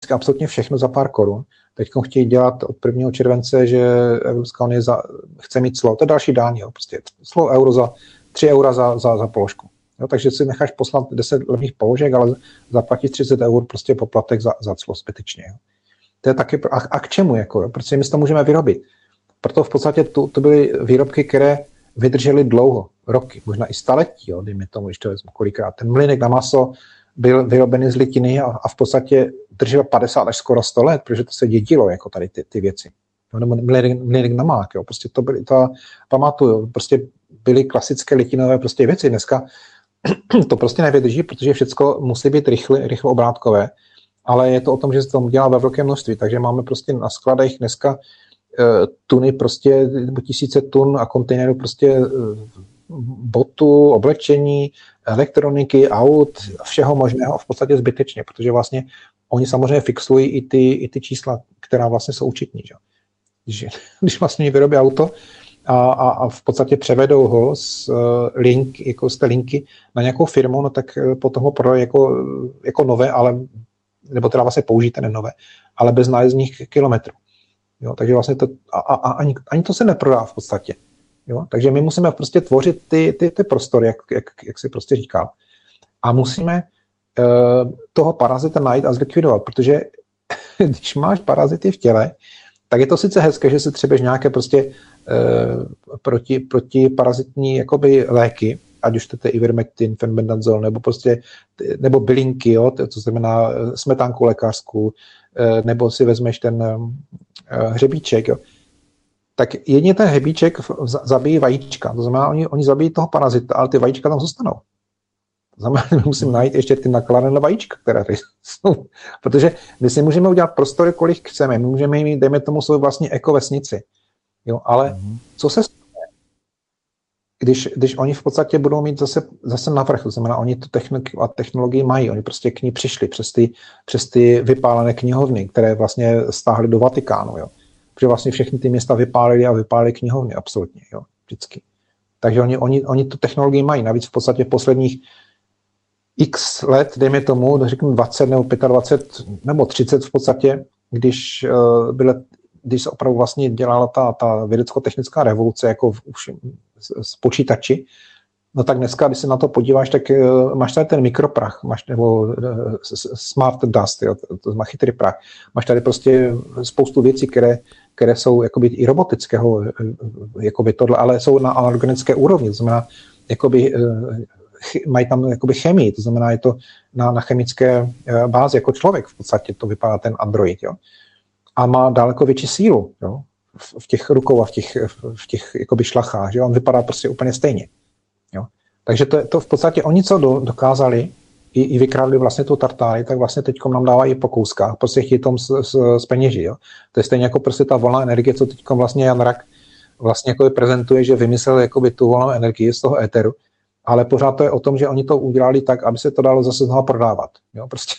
prostě absolutně všechno za pár korun. Teď chtějí dělat od 1. července, že Evropská unie chce mít clo. To je další daň, jo, prostě clo euro za 3 eura za položku. Jo, takže si necháš poslat 10 levných položek, ale zaplatíš 30 eur prostě poplatek za clo zbytečně. Jo. To je taky, a k čemu, jako, protože my si to můžeme vyrobit. Proto v podstatě to byly výrobky, které vydržely dlouho, roky, možná i staletí, jo, dejme tomu, když to vezmu kolikrát. Ten mlýnek na maso byl vyrobený z litiny a v podstatě držel 50 až skoro 100 let, protože to se dědilo, jako tady ty věci. Mlýnek na mák, jo, prostě to byly, pamatuju, prostě byly klasické litinové prostě věci. Dneska to prostě nevydrží, protože všechno musí být rychle obrátkové, ale je to o tom, že se to dělá ve velkém množství, takže máme prostě na skladech dneska tuny prostě, tisíce tun a kontejnerů prostě botu, oblečení, elektroniky, aut, všeho možného v podstatě zbytečně, protože vlastně oni samozřejmě fixují i ty čísla, která vlastně jsou účetní. Že? Když vlastně vyrobí auto a v podstatě převedou ho z té linky na nějakou firmu, no tak potom ho prodají jako nové, ale, nebo teda vlastně použité nové, ale bez nájezdních kilometrů. Jo, takže vlastně to, ani to se neprodá v podstatě. Jo, takže my musíme prostě tvořit ty prostory, jak si prostě říkal. A musíme toho parazita najít a zlikvidovat, protože když máš parazity v těle, tak je to sice hezké, že si třebeš nějaké prostě protiparazitní jakoby léky, ať už to je ivermectin, fenbendazol, nebo bylinky, jo, to znamená smetánku lékařskou, nebo si vezmeš ten hřebíček, jo. Tak jedině ten hřebíček zabíjí vajíčka, to znamená, oni zabijí toho parazita, ale ty vajíčka tam zůstanou. To znamená, my musíme najít ještě ty nakladené vajíčka, které jsou, protože my si můžeme udělat prostory, kolik chceme, my můžeme mít, dejme tomu, svou vlastní ekovesnici, jo, ale co se stane, když oni v podstatě budou mít zase navrch, to znamená, oni tu technologii mají, oni prostě k ní přišli přes ty vypálené knihovny, které vlastně stáhly do Vatikánu, jo. Protože vlastně všechny ty města vypálili knihovny, absolutně, jo, vždycky. Takže oni tu technologii mají, navíc v podstatě posledních x let, dejme tomu, řeknu 20 nebo 25 nebo 30 v podstatě, když se opravdu vlastně dělala ta vědecko-technická revoluce, jako už s počítači, no tak dneska, když se na to podíváš, tak máš tady ten mikroprach, nebo smart dust, jo, to má chytrý prach. Máš tady prostě spoustu věcí, které jsou jakoby i robotického, jakoby tohle, ale jsou na organické úrovni, to znamená, jakoby, mají tam jakoby chemii, to znamená, je to na chemické bázi, jako člověk v podstatě to vypadá ten android, jo. A má daleko větší sílu, jo, v těch rukou a v těch jakoby šlachách, že on vypadá prostě úplně stejně. Jo. Takže to v podstatě oni, co dokázali, i vykradli vlastně tu tartáry, tak vlastně teďkom nám dávají po kouskách, prostě chtějí tom z peněží. Jo. To je stejně jako prostě ta volná energie, co teďkom vlastně Jan Rak vlastně jako prezentuje, že vymyslel jakoby tu volnou energii z toho éteru, ale pořád to je o tom, že oni to udělali tak, aby se to dalo zase znovu prodávat. Jo. Prostě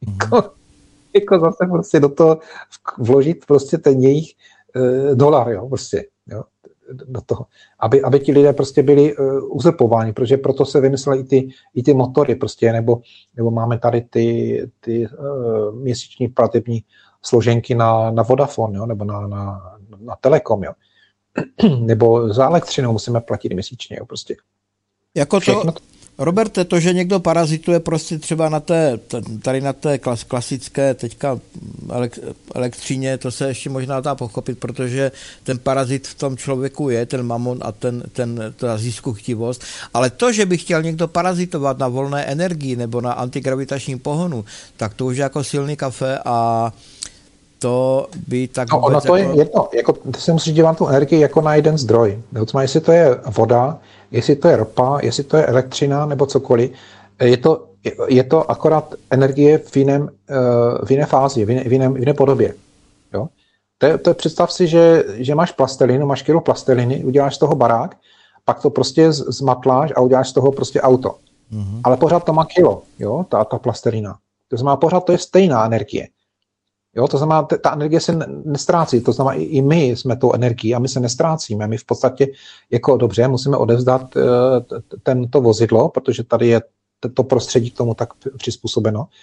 jako zase prostě do toho vložit prostě ten jejich dolar, jo, prostě, jo, do toho, aby ti lidé prostě byli uzurpováni, protože proto se vymysleli i ty motory prostě, nebo máme tady ty měsíční platební složenky na Vodafone, jo, nebo na Telekom, jo. Nebo za elektřinu musíme platit měsíčně, jo, prostě. Jako to, Roberte, to, že někdo parazituje prostě třeba tady na té klasické teďka elektřině, to se ještě možná dá pochopit, protože ten parazit v tom člověku je, ten mamon a ta ziskuchtivost, ale to, že by chtěl někdo parazitovat na volné energii nebo na antigravitačním pohonu, tak to už je jako silný kafe a to by tak... No, ono to je jedno, jako, ty se musíš dívat tu energii jako na jeden zdroj. Jestli to je voda, jestli to je ropa, jestli to je elektřina nebo cokoliv, je to akorát energie v jiné fázi, v jiné podobě. Jo? To je, představ si, že máš plastelinu, máš kilo plasteliny, uděláš z toho barák, pak to prostě zmatláš a uděláš z toho prostě auto. Mm-hmm. Ale pořád to má kilo, jo? Ta plastelina. To znamená, pořád to je stejná energie. Jo, to znamená, ta energie se nestrácí, to znamená, i my jsme tou energií a my se nestrácíme. My v podstatě jako dobře musíme odevzdat to vozidlo, protože tady je to prostředí k tomu tak přizpůsobeno,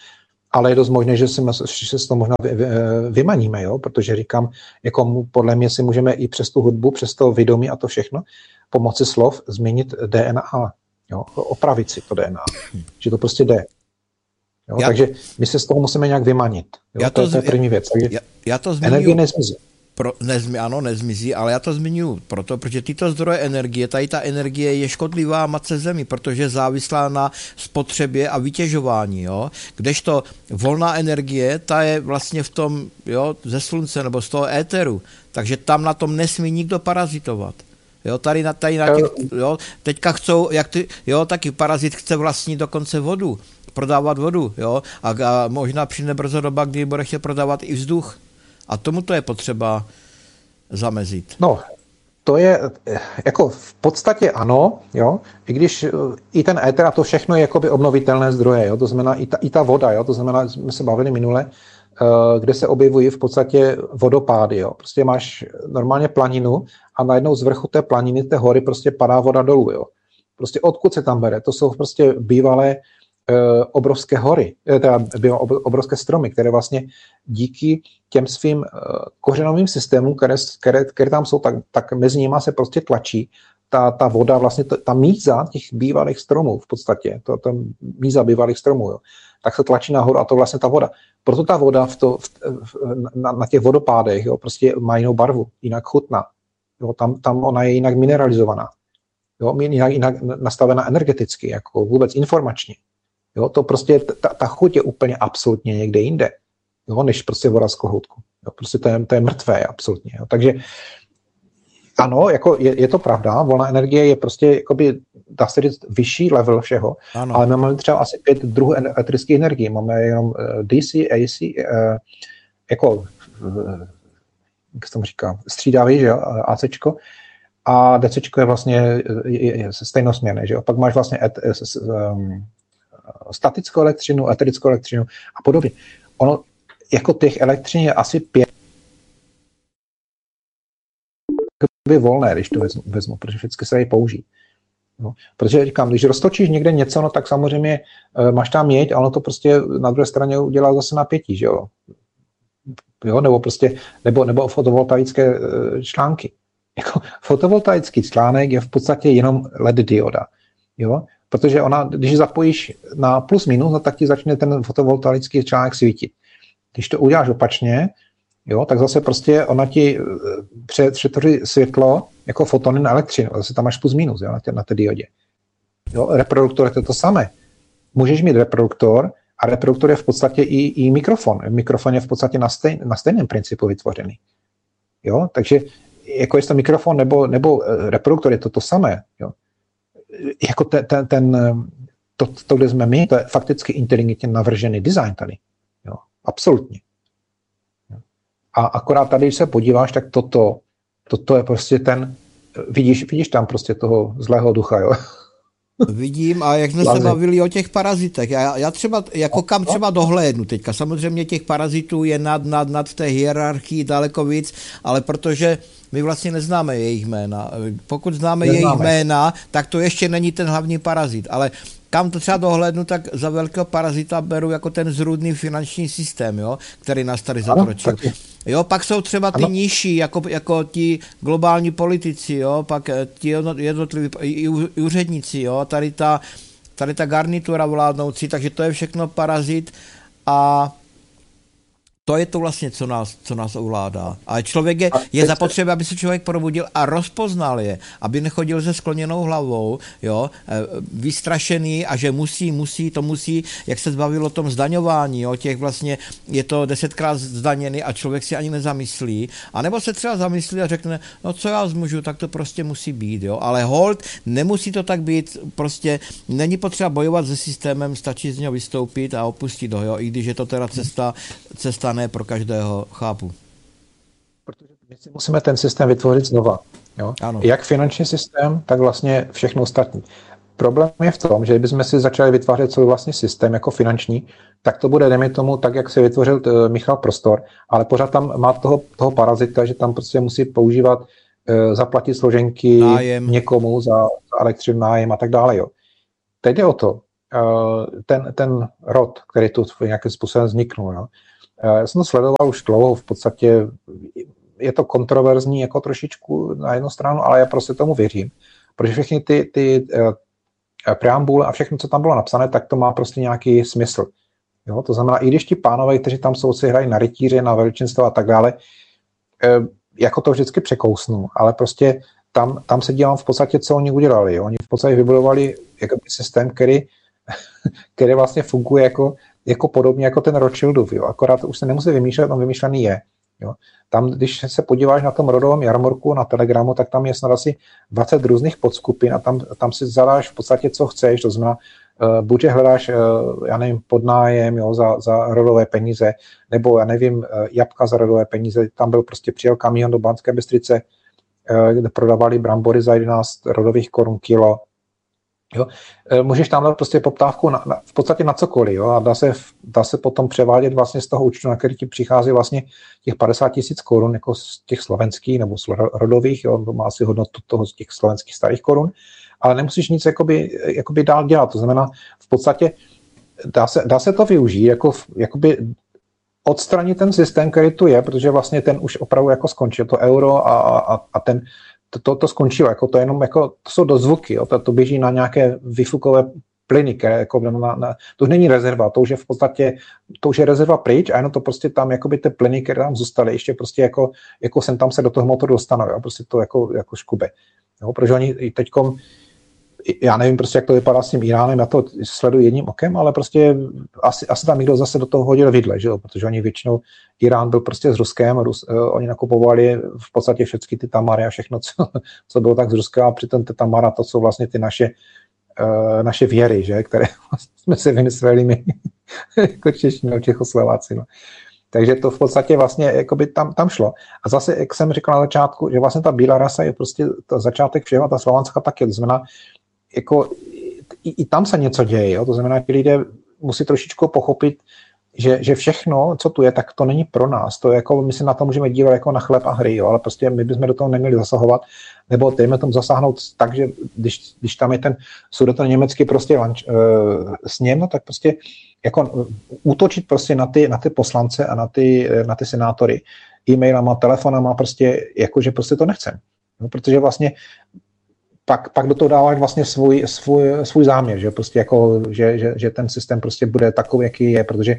ale je dost možné, že se z toho možná vymaníme, jo? Protože říkám, jako podle mě si můžeme i přes tu hudbu, přes to vědomí a to všechno pomocí slov změnit DNA, jo? Opravit si to DNA, že to prostě jde. Jo? Takže my se z toho musíme nějak vymanit. Jo? To je první věc. Takže já to zmiňuji, energie nezmizí. Ano, nezmizí, ale já to zmiňuji proto, protože tyto zdroje energie, tady ta energie je škodlivá matce Zemi, protože je závislá na spotřebě a vytěžování, jo. Kdežto volná energie, ta je vlastně v tom, jo, ze slunce nebo z toho éteru, takže tam na tom nesmí nikdo parazitovat. Jo, tady na těch, jo, teďka chcou, taky parazit chce vlastnit dokonce vodu, prodávat vodu, jo, a možná přijde brzo doba, kdy bude chtět prodávat i vzduch. A tomu to je potřeba zamezit. No, to je jako v podstatě ano, jo, i když i ten éter a to všechno je jakoby obnovitelné zdroje, jo, to znamená i ta voda, jo, to znamená, jsme se bavili minule, kde se objevují v podstatě vodopády, jo. Prostě máš normálně planinu a najednou z vrchu té planiny, té hory prostě padá voda dolů, jo. Prostě odkud se tam bere? To jsou prostě bývalé obrovské hory, teda obrovské stromy, které vlastně díky těm svým kořenovým systémům, které tam jsou, tak mezi nimi se prostě tlačí ta voda, vlastně ta míza těch bývalých stromů v podstatě, ta míza bývalých stromů, jo, tak se tlačí nahoru a to vlastně ta voda. Proto ta voda na těch vodopádech, jo, prostě má jinou barvu, jinak chutná. Jo, tam ona je jinak mineralizovaná. Jo, jinak nastavená energeticky, jako vůbec informačně. Jo, to prostě, ta chuť je úplně absolutně někde jinde, jo, než prostě voda z kohoutku. Jo, prostě to je mrtvé, absolutně. Jo. Takže ano, jako je to pravda, volná energie je prostě, jakoby, dá se říct, vyšší level všeho, ano. Ale my máme třeba asi 5 druhů elektrických energií. Máme jenom DC, AC, jako, jak se tomu říká, střídavý, že jo, ACčko, a DCčko je vlastně je stejnosměrné, že jo. Pak máš vlastně statickou elektřinu, eterickou elektřinu a podobně. Ono, jako těch elektřin je asi 5 volné, když to vezmu, protože vždycky se dají použít. No, protože říkám, když roztočíš někde něco, no tak samozřejmě máš tam měď a ono to prostě na druhé straně udělá zase napětí, že jo? Jo, nebo prostě, nebo fotovoltaické články. Jako fotovoltaický článek je v podstatě jenom LED dioda, jo? Protože ona, když zapojíš na plus minus, no tak ti začne ten fotovoltaický článek svítit. Když to uděláš opačně, jo, tak zase prostě ona ti přetvoří světlo jako fotony na elektřinu. Zase tam máš plus minus, jo, na té diodě. Jo, reproduktor je to samé. Můžeš mít reproduktor a reproduktor je v podstatě i mikrofon. Mikrofon je v podstatě na stejném principu vytvořený. Jo, takže jako jestli to mikrofon nebo reproduktor je to samé. Jo. Jako to, kde jsme my, to je fakticky inteligentně navržený design tady. Jo, absolutně. A akorát tady, když se podíváš, tak toto je prostě vidíš tam prostě toho zlého ducha, jo. Vidím, a jak jsme se bavili o těch parazitech, já třeba, jako kam třeba dohlédnu teďka, samozřejmě těch parazitů je nad v té hierarchii daleko víc, ale protože my vlastně neznáme jejich jména. Pokud známe jejich jména, tak to ještě není ten hlavní parazit, ale kam to třeba dohlédnu, tak za velkého parazita beru jako ten zrůdný finanční systém, jo, který nás tady zatročil. Jo, pak jsou třeba ty nižší, jako ti globální politici, jo, pak ti jednotliví úředníci, jo, tady ta garnitura vládnoucí, takže to je všechno parazit a to je to vlastně, co nás ovládá. A člověk je zapotřebí, aby se člověk probudil a rozpoznal je, aby nechodil se skloněnou hlavou, jo, vystrašený a že musí, jak se zbavilo o tom zdaňování, jo, těch vlastně je to 10krát zdaněný a člověk si ani nezamyslí, anebo se třeba zamyslí a řekne, no co já zmůžu, tak to prostě musí být, jo, ale hold, nemusí to tak být, prostě není potřeba bojovat se systémem, stačí z něho vystoupit a opustit ho, jo, i když je to teda cesta ne pro každého, chápu. Protože my si musíme ten systém vytvořit znova. Jo? Jak finanční systém, tak vlastně všechno ostatní. Problém je v tom, že kdybychom si začali vytvářet svůj vlastní systém jako finanční, tak to bude, dejme tomu, tak, jak si vytvořil Michal Prostor, ale pořád tam má toho parazita, že tam prostě musí používat, zaplatit složenky někomu za elektřinu, nájem a tak dále. Jo. Teď jde o to, ten rod, který tu nějakým způsobem vzniknul. Jo. Já jsem to sledoval už dlouho, v podstatě je to kontroverzní jako trošičku na jednu stranu, ale já prostě tomu věřím, protože všechny ty preambule a všechno, co tam bylo napsané, tak to má prostě nějaký smysl. Jo? To znamená, i když ti pánové, kteří tam jsou, si hrají na rytíře, na veličenstvo a tak dále, jako to vždycky překousnu, ale prostě tam se dívám v podstatě, co oni udělali. Jo? Oni v podstatě vybudovali jakoby systém, který vlastně funguje jako podobně jako ten Rothschildův. Jo? Akorát už se nemusí vymýšlet, on vymýšlený je. Jo? Tam, když se podíváš na tom rodovém jarmorku na Telegramu, tak tam je snad asi 20 různých podskupin a tam si zadáš v podstatě, co chceš, to znamená, buď hledáš, já nevím, podnájem, jo, za rodové peníze, nebo já nevím, jabka za rodové peníze, tam byl prostě přijel kamion do Banské Bystrice, kde prodávali brambory za 11 rodových korun kilo. Jo. Můžeš tam dát prostě poptávku v podstatě na cokoliv, jo, a dá se potom převádět vlastně z toho účtu, na který ti přichází vlastně těch 50 000 korun, jako z těch slovenských nebo rodových, jo, to má asi hodnotu toho z těch slovenských starých korun, ale nemusíš nic jakoby dál dělat, to znamená v podstatě dá se to využít, jakoby odstranit ten systém, který tu je, protože vlastně ten už opravdu jako skončil, to euro a ten to skončilo, jako to je jenom jako, to jsou dozvuky, jo, to běží na nějaké výfukové plyny, které jako to už není rezerva, to už je v podstatě, to už je rezerva pryč a jenom to prostě tam, jakoby ty plyny, které tam zůstaly, ještě prostě jako sem tam se do toho motoru dostanou, jo, prostě to jako škube, jo, protože oni teďkom, já nevím prostě, jak to vypadá s tím Iránem, já to sleduji jedním okem, ale prostě asi tam někdo zase do toho hodil vidle, že jo? Protože oni většinou, Irán byl prostě s Ruskem, oni nakupovali v podstatě všechny ty tamary a všechno, co bylo tak z Ruska a přitom ty tamara, to jsou vlastně ty naše věry, že? Které jsme si vymysleli my, jako Češi, Čechoslováci. No. Takže to v podstatě vlastně jakoby tam šlo. A zase, jak jsem říkal na začátku, že vlastně ta bílá rasa je prostě to začátek všeho a ta slovanská taky, to znamená, jako i tam se něco děje, jo? To znamená, že lidé musí trošičku pochopit, že všechno, co tu je, tak to není pro nás. To je jako, my se na to můžeme dívat jako na chléb a hry, jo? Ale prostě my bychom do toho neměli zasahovat, nebo dejme tomu zasáhnout tak, že když tam je ten sudetoněmecký prostě sněm, no, tak prostě jako útočit prostě na ty poslance a na ty senátory e-mailama, telefonama, prostě jakože prostě to nechcem. No, protože vlastně pak do toho dáváš vlastně svůj záměr, že prostě jako, že ten systém prostě bude takový, jaký je, protože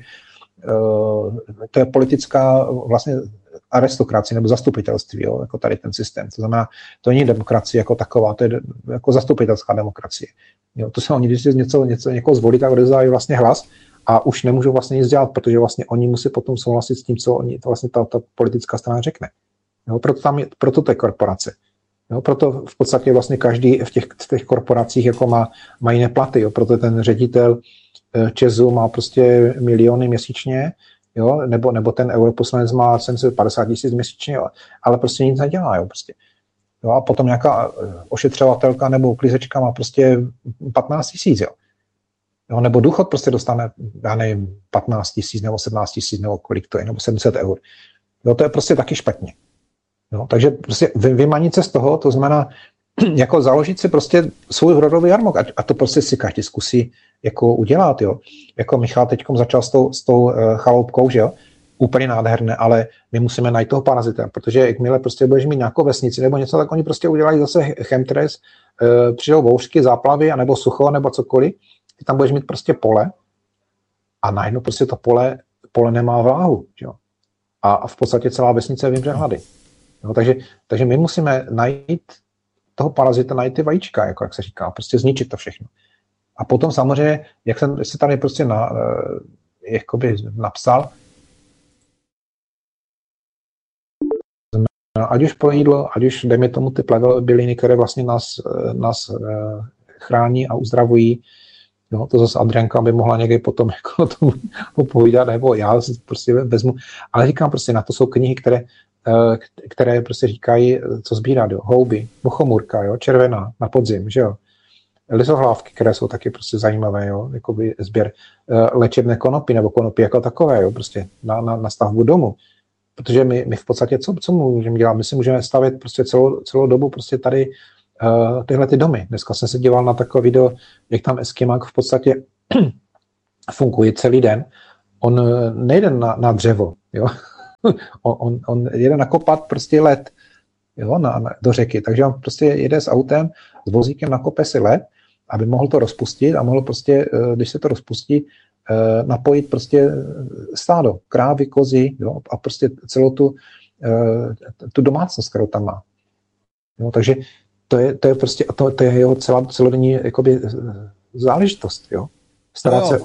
to je politická vlastně aristokracie nebo zastupitelství, jo, jako tady ten systém. To znamená, to není demokracie jako taková, to je jako zastupitelská demokracie. Jo, to se oni, když si někoho zvolí, tak odevzdají vlastně hlas a už nemůžou vlastně nic dělat, protože vlastně oni musí potom souhlasit s tím, co oni, to vlastně ta politická strana řekne. Jo, proto to je korporace. Jo, proto v podstatě vlastně každý v těch korporacích jako má jiné platy, jo, proto ten ředitel ČEZu má prostě miliony měsíčně, jo, nebo ten europoslanec má 750 000 měsíčně, jo, ale prostě nic nedělá, jo, prostě. Jo, a potom nějaká ošetřovatelka nebo uklízečka má prostě 15 000, jo. Jo, nebo důchod prostě dostane, já nevím, 15 000 nebo 17 000 nebo kolik to je, nebo 700 eur. Jo, to je prostě taky špatně. Jo, takže prostě vymanit se z toho, to znamená jako založit si prostě svůj rodový jarmok a to prostě si každý zkusí jako udělat, jo. Jako Michal teďkom začal s tou chaloupkou, že jo, úplně nádherné, ale my musíme najít toho parazita, protože jakmile prostě budeš mít nějakou vesnici nebo něco, tak oni prostě udělají zase chemtrails, přijdou bouřky, záplavy, anebo sucho, nebo cokoliv, ty tam budeš mít prostě pole a najednou prostě to pole nemá vláhu, jo. A v podstatě celá vesnice vymře hlady. No, takže my musíme najít toho parazita, najít ty vajíčka, jako jak se říká, prostě zničit to všechno. A potom samozřejmě, jak jsem si tady prostě jakoby napsal, ať už pro jídlo, ať už dejme tomu ty plevé byliny, které vlastně nás chrání a uzdravují. No, to zase Adrianka by mohla někdy potom jako tomu popovídat, nebo já si prostě vezmu. Ale říkám prostě, na to jsou knihy, které prostě říkají, co sbírat, jo. Houby, muchomůrka, jo, červená na podzim, že jo. Lisohlávky, které jsou taky prostě zajímavé, jo, jakoby sběr léčebné konopí nebo konopí jako takové, jo, prostě na stavbu domu. Protože my v podstatě, co můžeme dělat? My si můžeme stavět prostě celou dobu prostě tady tyhle ty domy. Dneska jsem se díval na takové video, jak tam Eskimák v podstatě funguje celý den, on nejde na dřevo, jo? on jede nakopat prostě led, jo? Do řeky, takže on prostě jede s autem, s vozíkem, nakope si led, aby mohl to rozpustit a mohl prostě, když se to rozpustí, napojit prostě stádo, krávy, kozy, jo? A prostě celou tu domácnost, kterou tam má. No, takže to je prostě, to je jeho celodenní jakoby záležitost, jo? Starat se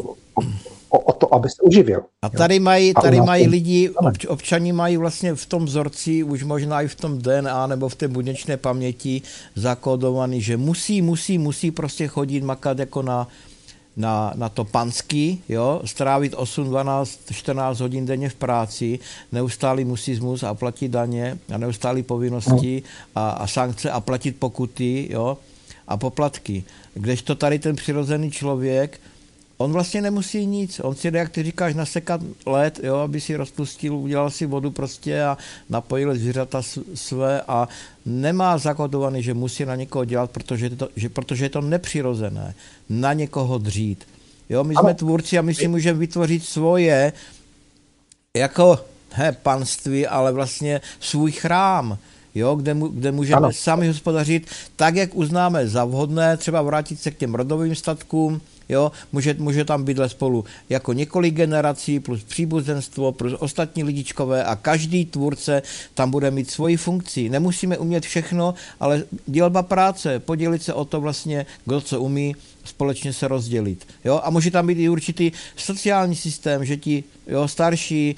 o to, aby se uživil. A tady mají lidi, občani mají vlastně v tom vzorci, už možná i v tom DNA nebo v té buněčné paměti zakódovaný, že musí prostě chodit makat jako na to panský, jo, strávit 8, 12, 14 hodin denně v práci, neustálý musismus a platit daně a neustálý povinnosti a sankce a platit pokuty, jo, a poplatky. Kdežto tady ten přirozený člověk, on vlastně nemusí nic, on si jde, jak ty říkáš, nasekat led, jo, aby si rozpustil, udělal si vodu prostě a napojil zvířata své a nemá zakódovaný, že musí na někoho dělat, protože je to nepřirozené, na někoho dřít. Jo, my jsme tvůrci a my si můžeme vytvořit svoje jako panství, ale vlastně svůj chrám, jo, kde můžeme sami hospodařit tak, jak uznáme za vhodné, třeba vrátit se k těm rodovým statkům, jo, může tam bydlet spolu jako několik generací plus příbuzenstvo plus ostatní lidičkové a každý tvůrce tam bude mít svoji funkci. Nemusíme umět všechno, ale dělba práce, podělit se o to vlastně, kdo co umí, společně se rozdělit. Jo? A může tam být i určitý sociální systém, že ti starší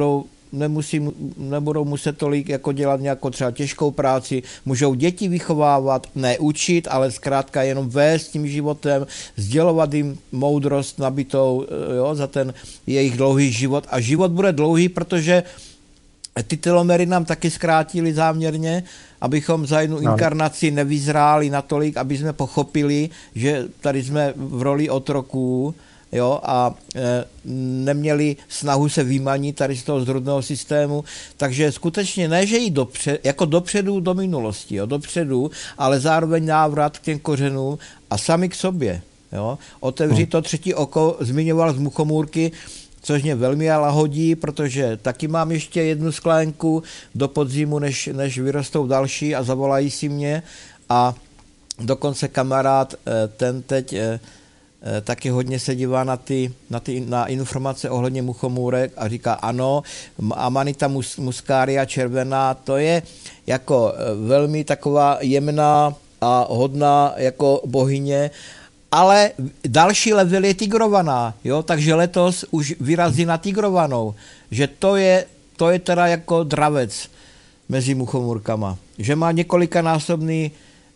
nebudou muset tolik jako dělat nějakou třeba těžkou práci, můžou děti vychovávat, ne učit, ale zkrátka jenom vést tím životem, sdělovat jim moudrost nabitou, jo, za ten jejich dlouhý život. A život bude dlouhý, protože ty telomery nám taky zkrátili záměrně, abychom za jednu inkarnaci nevyzráli natolik, aby jsme pochopili, že tady jsme v roli otroků, jo, a neměli snahu se vymanit tady z toho zrůdného systému, takže skutečně ne, že jít dopředu do minulosti, jo, dopředu, ale zároveň návrat k těm kořenům a sami k sobě, jo. Otevřít to třetí oko, zmiňoval z muchomůrky, což mě velmi lahodí, protože taky mám ještě jednu sklénku do podzimu, než vyrostou další a zavolají si mě a dokonce kamarád, ten teď taky hodně se dívá na informace ohledně muchomůrek a říká ano, Amanita muscaria červená, to je jako velmi taková jemná a hodná jako bohyně, ale další level je tigrovaná, jo, takže letos už vyrazí na tigrovanou, že to je teda jako dravec mezi muchomůrkama, že má několikanásobný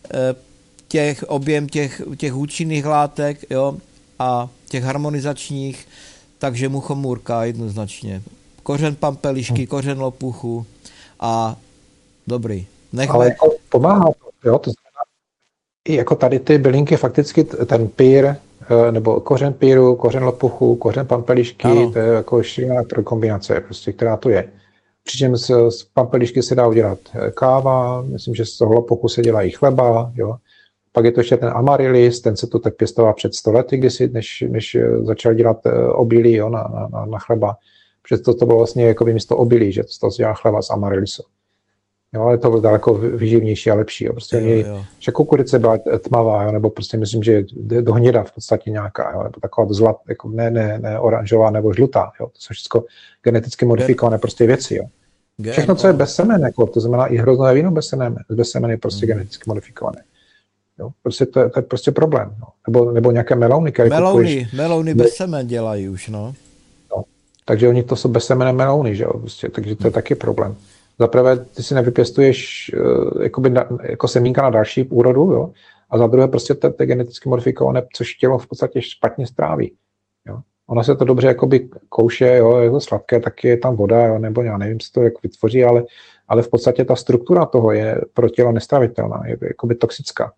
objem těch účinných látek, jo, a těch harmonizačních, takže muchomůrka jednoznačně. Kořen pampelišky, kořen lopuchu a dobrý. Ale jako pomáhá to, jo, to znamená, i jako tady ty bylinky, fakticky ten pír, nebo kořen píru, kořen lopuchu, kořen pampelišky, to je jako šílená kombinace, prostě, která to je. Přičemž z pampelišky se dá udělat káva, myslím, že z toho lopuchu se dělá i chleba, jo. Pak je to ještě ten amaryllis, ten se to tak pěstoval před 100 lety, než začal dělat obilí, jo, na chleba. Protože to bylo vlastně jako místo obilí, že to se dělá chleba z amaryllisu. Jo, ale to bylo daleko vyživnější a lepší. Jo. Prostě že kukurice byla tmavá, jo, nebo prostě myslím, že do hněda v podstatě nějaká, jo, nebo taková zlat, jako ne oranžová nebo žlutá. Jo. To jsou všechno geneticky modifikované prostě věci. Jo. Všechno, co je bez semen, jako, to znamená i hrozné víno bez semen je prostě geneticky modifikované. Jo, prostě to je prostě problém. No. Nebo nějaké melouny, které kupuješ. Melouny bez semen dělají už, no. Takže oni to jsou bezsemenné melouny, že jo, prostě, takže to je taky problém. Zaprvé ty si nevypěstuješ jako semínka na další úrodu, jo, a za druhé prostě to je geneticky modifikované, což tělo v podstatě špatně stráví. Jo. Ono se to dobře jakoby kouše, jo, je to sladké, taky je tam voda, jo, nebo já nevím, co to jako vytvoří, ale v podstatě ta struktura toho je pro tělo nestravitelná, je jakoby toxická.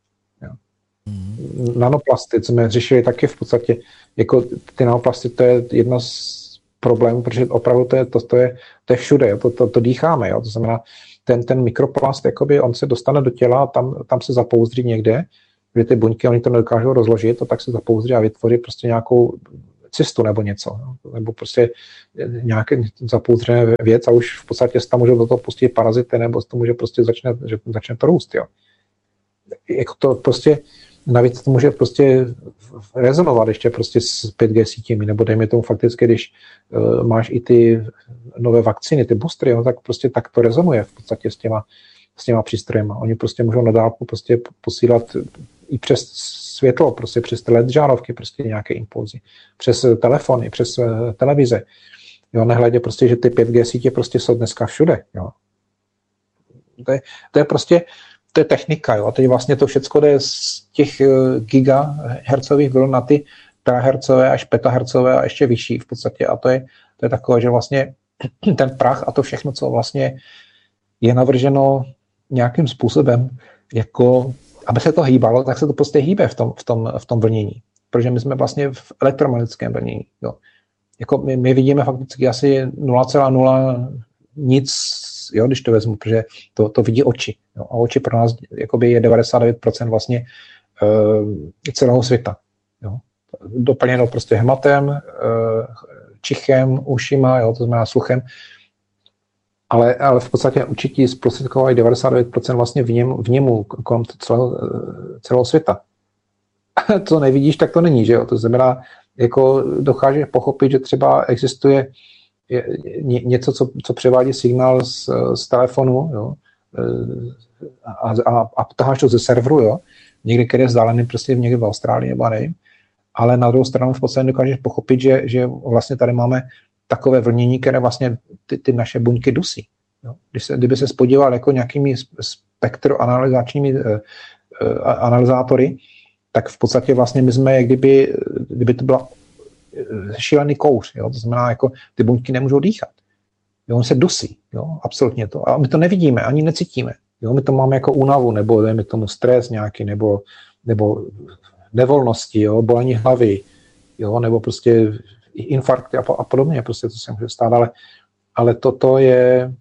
Nanoplasty, co jsme řešili taky v podstatě, jako ty nanoplasty, to je jedno z problémů, protože opravdu to je všude, jo, to dýcháme, jo, to znamená, ten mikroplast, jakoby on se dostane do těla, tam se zapouzdří někde že ty buňky, oni to nedokážou rozložit, to tak se zapouzdří a vytvoří prostě nějakou cystu nebo něco, nebo prostě nějaké zapouzdřené věc a už v podstatě se tam můžou do toho pustit parazity, nebo to může prostě začne to růst, jo. Jako to prostě, navíc to může prostě rezonovat ještě prostě s 5G sítěmi, nebo dejme tomu fakticky, když máš i ty nové vakcíny, ty boostery, no, tak prostě tak to rezonuje v podstatě s těma přístrojema. Oni prostě můžou nadálku prostě posílat i přes světlo, prostě přes LED žárovky, prostě nějaké impulzy, přes telefony, přes televize. Jo, nehledě prostě, že ty 5G sítě prostě jsou dneska všude, jo. To je prostě, to je technika, jo. A teď vlastně to všecko jde z těch gigahertzových vln na ty terahertzové až petahertzové a ještě vyšší v podstatě. A to je takové, že vlastně ten prach a to všechno, co vlastně je navrženo nějakým způsobem, jako aby se to hýbalo, tak se to prostě hýbe v tom vlnění. Protože my jsme vlastně v elektromagnetickém vlnění. Jo. Jako my vidíme fakticky asi 0,0 nic, jo, když to vezmu, protože to vidí oči. Jo. A oči pro nás jakoby je 99% vlastně celého světa. Jo. Doplněno prostě hmatem, čichem, ušima, jo, to znamená sluchem, ale v podstatě určitě zprostředkovají 99% vlastně v němu kolem celého světa. Co nevidíš, tak to není, že jo? To znamená, jako dokážeš pochopit, že třeba existuje něco, co převádí signál z telefonu, jo? A taháš to ze serveru, jo? Někde, který je vzdálený, prostě někde v Austrálii, nebo nevím. Ale na druhou stranu v podstatě dokážeš pochopit, že vlastně tady máme takové vlnění, které vlastně ty naše buňky dusí. Jo? Kdyby se podíval jako nějakými spektroanalyzačními analyzátory, tak v podstatě vlastně my jsme, jak kdyby to byla šílený kouř. Jo? To znamená, jako ty buňky nemůžou dýchat. Jo? On se dusí. Jo? Absolutně to. A my to nevidíme, ani necítíme. Jo? My to máme jako únavu, nebo dejme tomu stres nějaký, nebo nevolnosti, jo? Bolení hlavy, jo? Nebo prostě infarkty a podobně, prostě to se může stát, ale toto je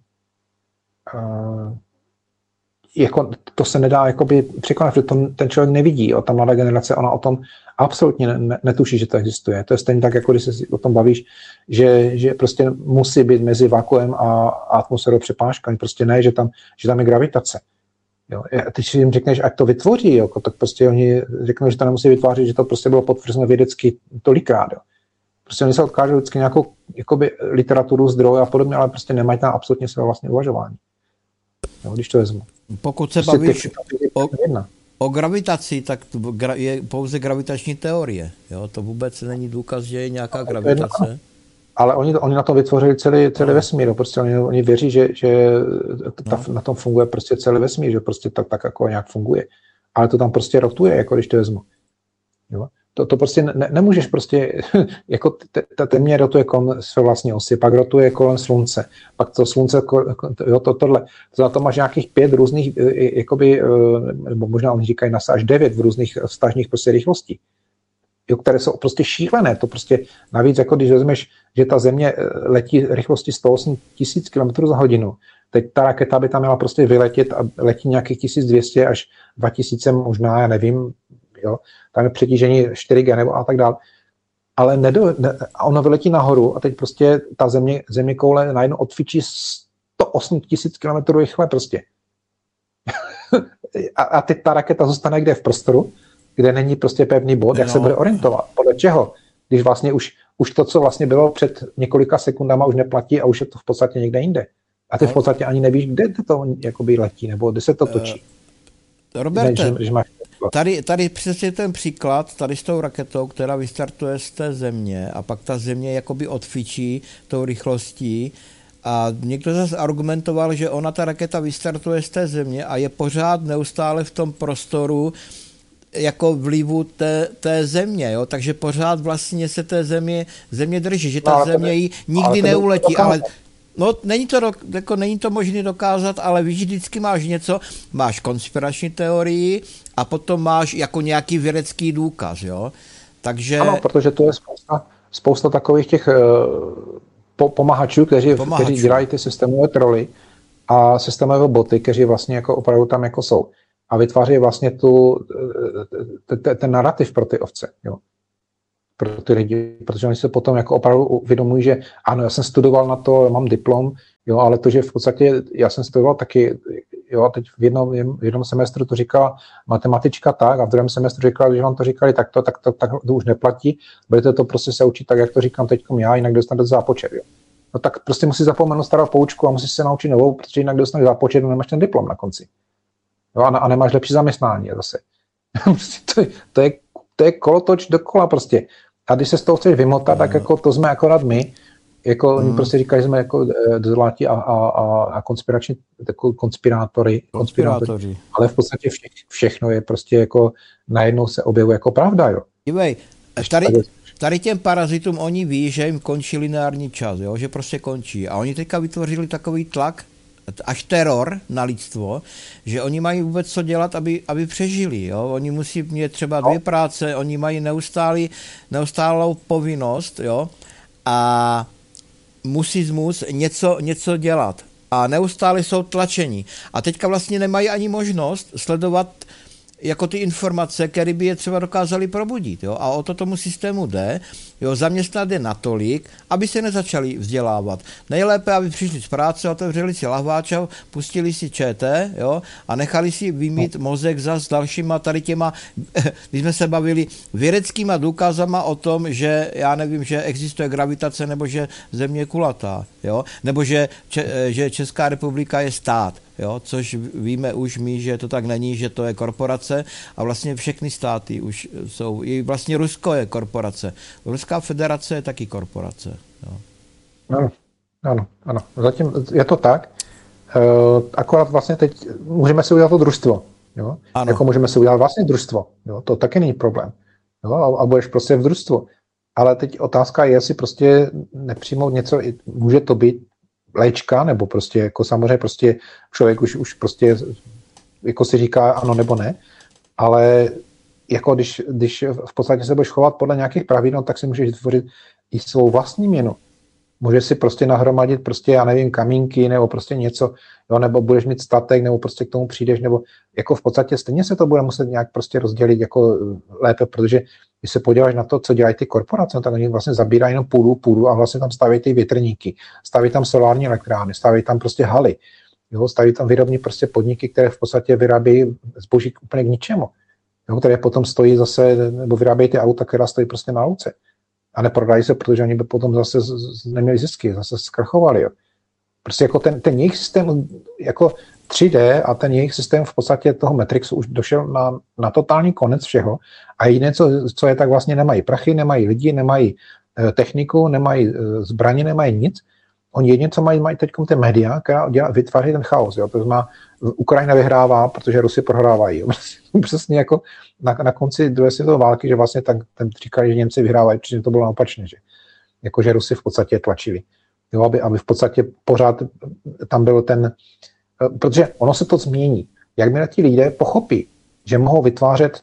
jako to se nedá jakoby překonat, protože ten člověk nevidí, jo, ta mladá generace, ona o tom absolutně netuší, že to existuje. To je stejně tak, jako když se o tom bavíš, že prostě musí být mezi vakuem a atmosférou přepážka, prostě ne, že tam je gravitace. Jo. Ty si jim řekneš, ať to vytvoří, jo, tak prostě oni řeknou, že to nemusí vytvářet, že to prostě bylo potvrzeno vědecky tolikrát. Jo. Prostě oni se odkážou vždycky nějakou jakoby, literaturu, zdroj a podobně, ale prostě nemají tam absolutně své vlastní uvažování. Jo, když to vezmu. Pokud se prostě bavíš o gravitaci, tak je pouze gravitační teorie. Jo? To vůbec není důkaz, že je nějaká gravitace. Ale oni na tom vytvořili celý vesmír. Prostě oni věří, že na tom funguje prostě celý vesmír, že prostě tak jako nějak funguje. Ale to tam prostě rotuje, jako když to vezmu. Jo? To prostě nemůžeš prostě, jako ta země rotuje kolem své vlastní osy, pak rotuje kolem slunce, pak to slunce, jo, tohle. To máš nějakých 5 různých, jakoby, nebo možná oni říkají až 9 v různých vztažných prostě rychlostí, jo, které jsou prostě šílené. To prostě navíc, jako když vezmeš, že ta země letí rychlosti 108 000 km za hodinu, teď ta raketa by tam měla prostě vyletět a letí nějakých 1200 až 2000 možná, já nevím, jo, tam je přetížení 4G nebo a tak dále. Ale ono vyletí nahoru a teď prostě ta země koule najednou odfičí 108 000 km rychle prostě. a teď ta raketa zůstane kde v prostoru, kde není prostě pevný bod, jak se bude orientovat, podle čeho. Když vlastně už to, co vlastně bylo před několika sekundama, už neplatí a už je to v podstatě někde jinde. A ty v podstatě ani nevíš, kde to jakoby letí, nebo kde se to točí. Roberte, tady přesně ten příklad, tady s tou raketou, která vystartuje z té země a pak ta země jakoby odfičí tou rychlostí a někdo zase argumentoval, že ona ta raketa vystartuje z té země a je pořád neustále v tom prostoru jako vlivu té země, jo? Takže pořád vlastně se té země drží, že ta země jí nikdy neuletí, ale no, není to možné dokázat, ale víš, vždycky máš něco, máš konspirační teorii a potom máš jako nějaký vědecký důkaz, jo? Takže... Ano, protože to je spousta takových těch pomahačů, kteří dělají ty systémové troly a systémové boty, kteří vlastně jako opravdu tam jako jsou. a vytváří vlastně ten narrativ pro ty ovce, jo. Pro ty lidi, protože oni se potom jako opravdu uvědomují, že ano, já jsem studoval na to, mám diplom, jo, ale to, že v podstatě já jsem studoval taky, jo, teď v jednom semestru to říkala matematička tak a v druhém semestru říkala, že vám to říkali tak to už neplatí, budete to prostě se učit tak, jak to říkám teďkom já, jinak dostanete zápočet, jo. No tak prostě musí zapomenout starou poučku a musí se naučit novou, protože jinak dostaneš zápočet a nemáš ten diplom na konci. Jo, a nemáš lepší zaměstnání zase. to je kolotoč dokola prostě. A když se z toho chceš vymotat, tak jako to jsme akorát my, jako oni prostě říkají, že jsme jako zlatí a konspirátory, ale v podstatě všechno je prostě jako najednou se objevuje jako pravda, jo. Dívej, tady těm parazitům oni ví, že jim končí lineární čas, jo, že prostě končí. A oni teďka vytvořili takový tlak, až teror na lidstvo, že oni mají vůbec co dělat, aby přežili. Jo? Oni musí mít třeba 2 práce, oni mají neustálou povinnost, jo? A musí něco dělat. A neustále jsou tlačení. A teďka vlastně nemají ani možnost sledovat jako ty informace, které by je třeba dokázali probudit. Jo? A o to tomu systému jde. Jo? Zaměstnat je natolik, aby se nezačali vzdělávat. Nejlépe, aby přišli z práce, otevřeli si lahváč, pustili si ČT, jo? A nechali si vymít mozek za s dalšíma tady těma, když jsme se bavili vědeckýma důkazama o tom, že já nevím, že existuje gravitace nebo že země je kulatá, jo? Nebo že Česká republika je stát. Jo, což víme už my, že to tak není, že to je korporace a vlastně všechny státy už jsou, i vlastně Rusko je korporace. Ruská federace je taky korporace. Jo. Ano. Zatím je to tak. Akorát vlastně teď můžeme si udělat to družstvo. Jo? Jako můžeme si udělat vlastně družstvo. Jo? To taky není problém. Jo? A budeš prostě v družstvu. Ale teď otázka je, jestli prostě nepřijmout něco, může to být léčka, nebo prostě jako samozřejmě prostě člověk už prostě jako si říká ano nebo ne, ale jako když v podstatě se budeš chovat podle nějakých pravidel, tak si můžeš vytvořit i svou vlastní měnu. Můžeš si prostě nahromadit prostě, já nevím, kamínky, nebo prostě něco, jo, nebo budeš mít statek, nebo prostě k tomu přijdeš, nebo jako v podstatě stejně se to bude muset nějak prostě rozdělit jako lépe, protože když se podíváš na to, co dělají ty korporace, no, tak oni vlastně zabírají jenom půdu a vlastně tam staví ty větrníky, staví tam solární elektrárny, staví tam prostě haly, jo, staví tam výrobní prostě podniky, které v podstatě vyrábějí zboží úplně k ničemu, jo, které potom stojí zase, nebo vyrábějí ty auta, která stojí prostě na louce. A neprodají se, protože oni by potom zase neměli zisky, zase zkrachovali. Jo. Prostě jako ten jejich systém, jako 3D a ten jejich systém v podstatě toho Matrixu už došel na totální konec všeho a jediné, co je, tak vlastně nemají prachy, nemají lidi, nemají techniku, nemají zbraně, nemají nic. Oni jediné, co mají teď ty média, která vytváří ten chaos. Jo. To znamená, Ukrajina vyhrává, protože Rusy prohrávají. Jo. Přesně jako na konci druhé světové války, že vlastně ten říkali, že Němci vyhrávají, protože to bylo naopačně, že jakože Rusy v podstatě tlačili. Jo, aby v podstatě pořád tam byl protože ono se to změní. Jakmile ti lidé pochopí, že mohou vytvářet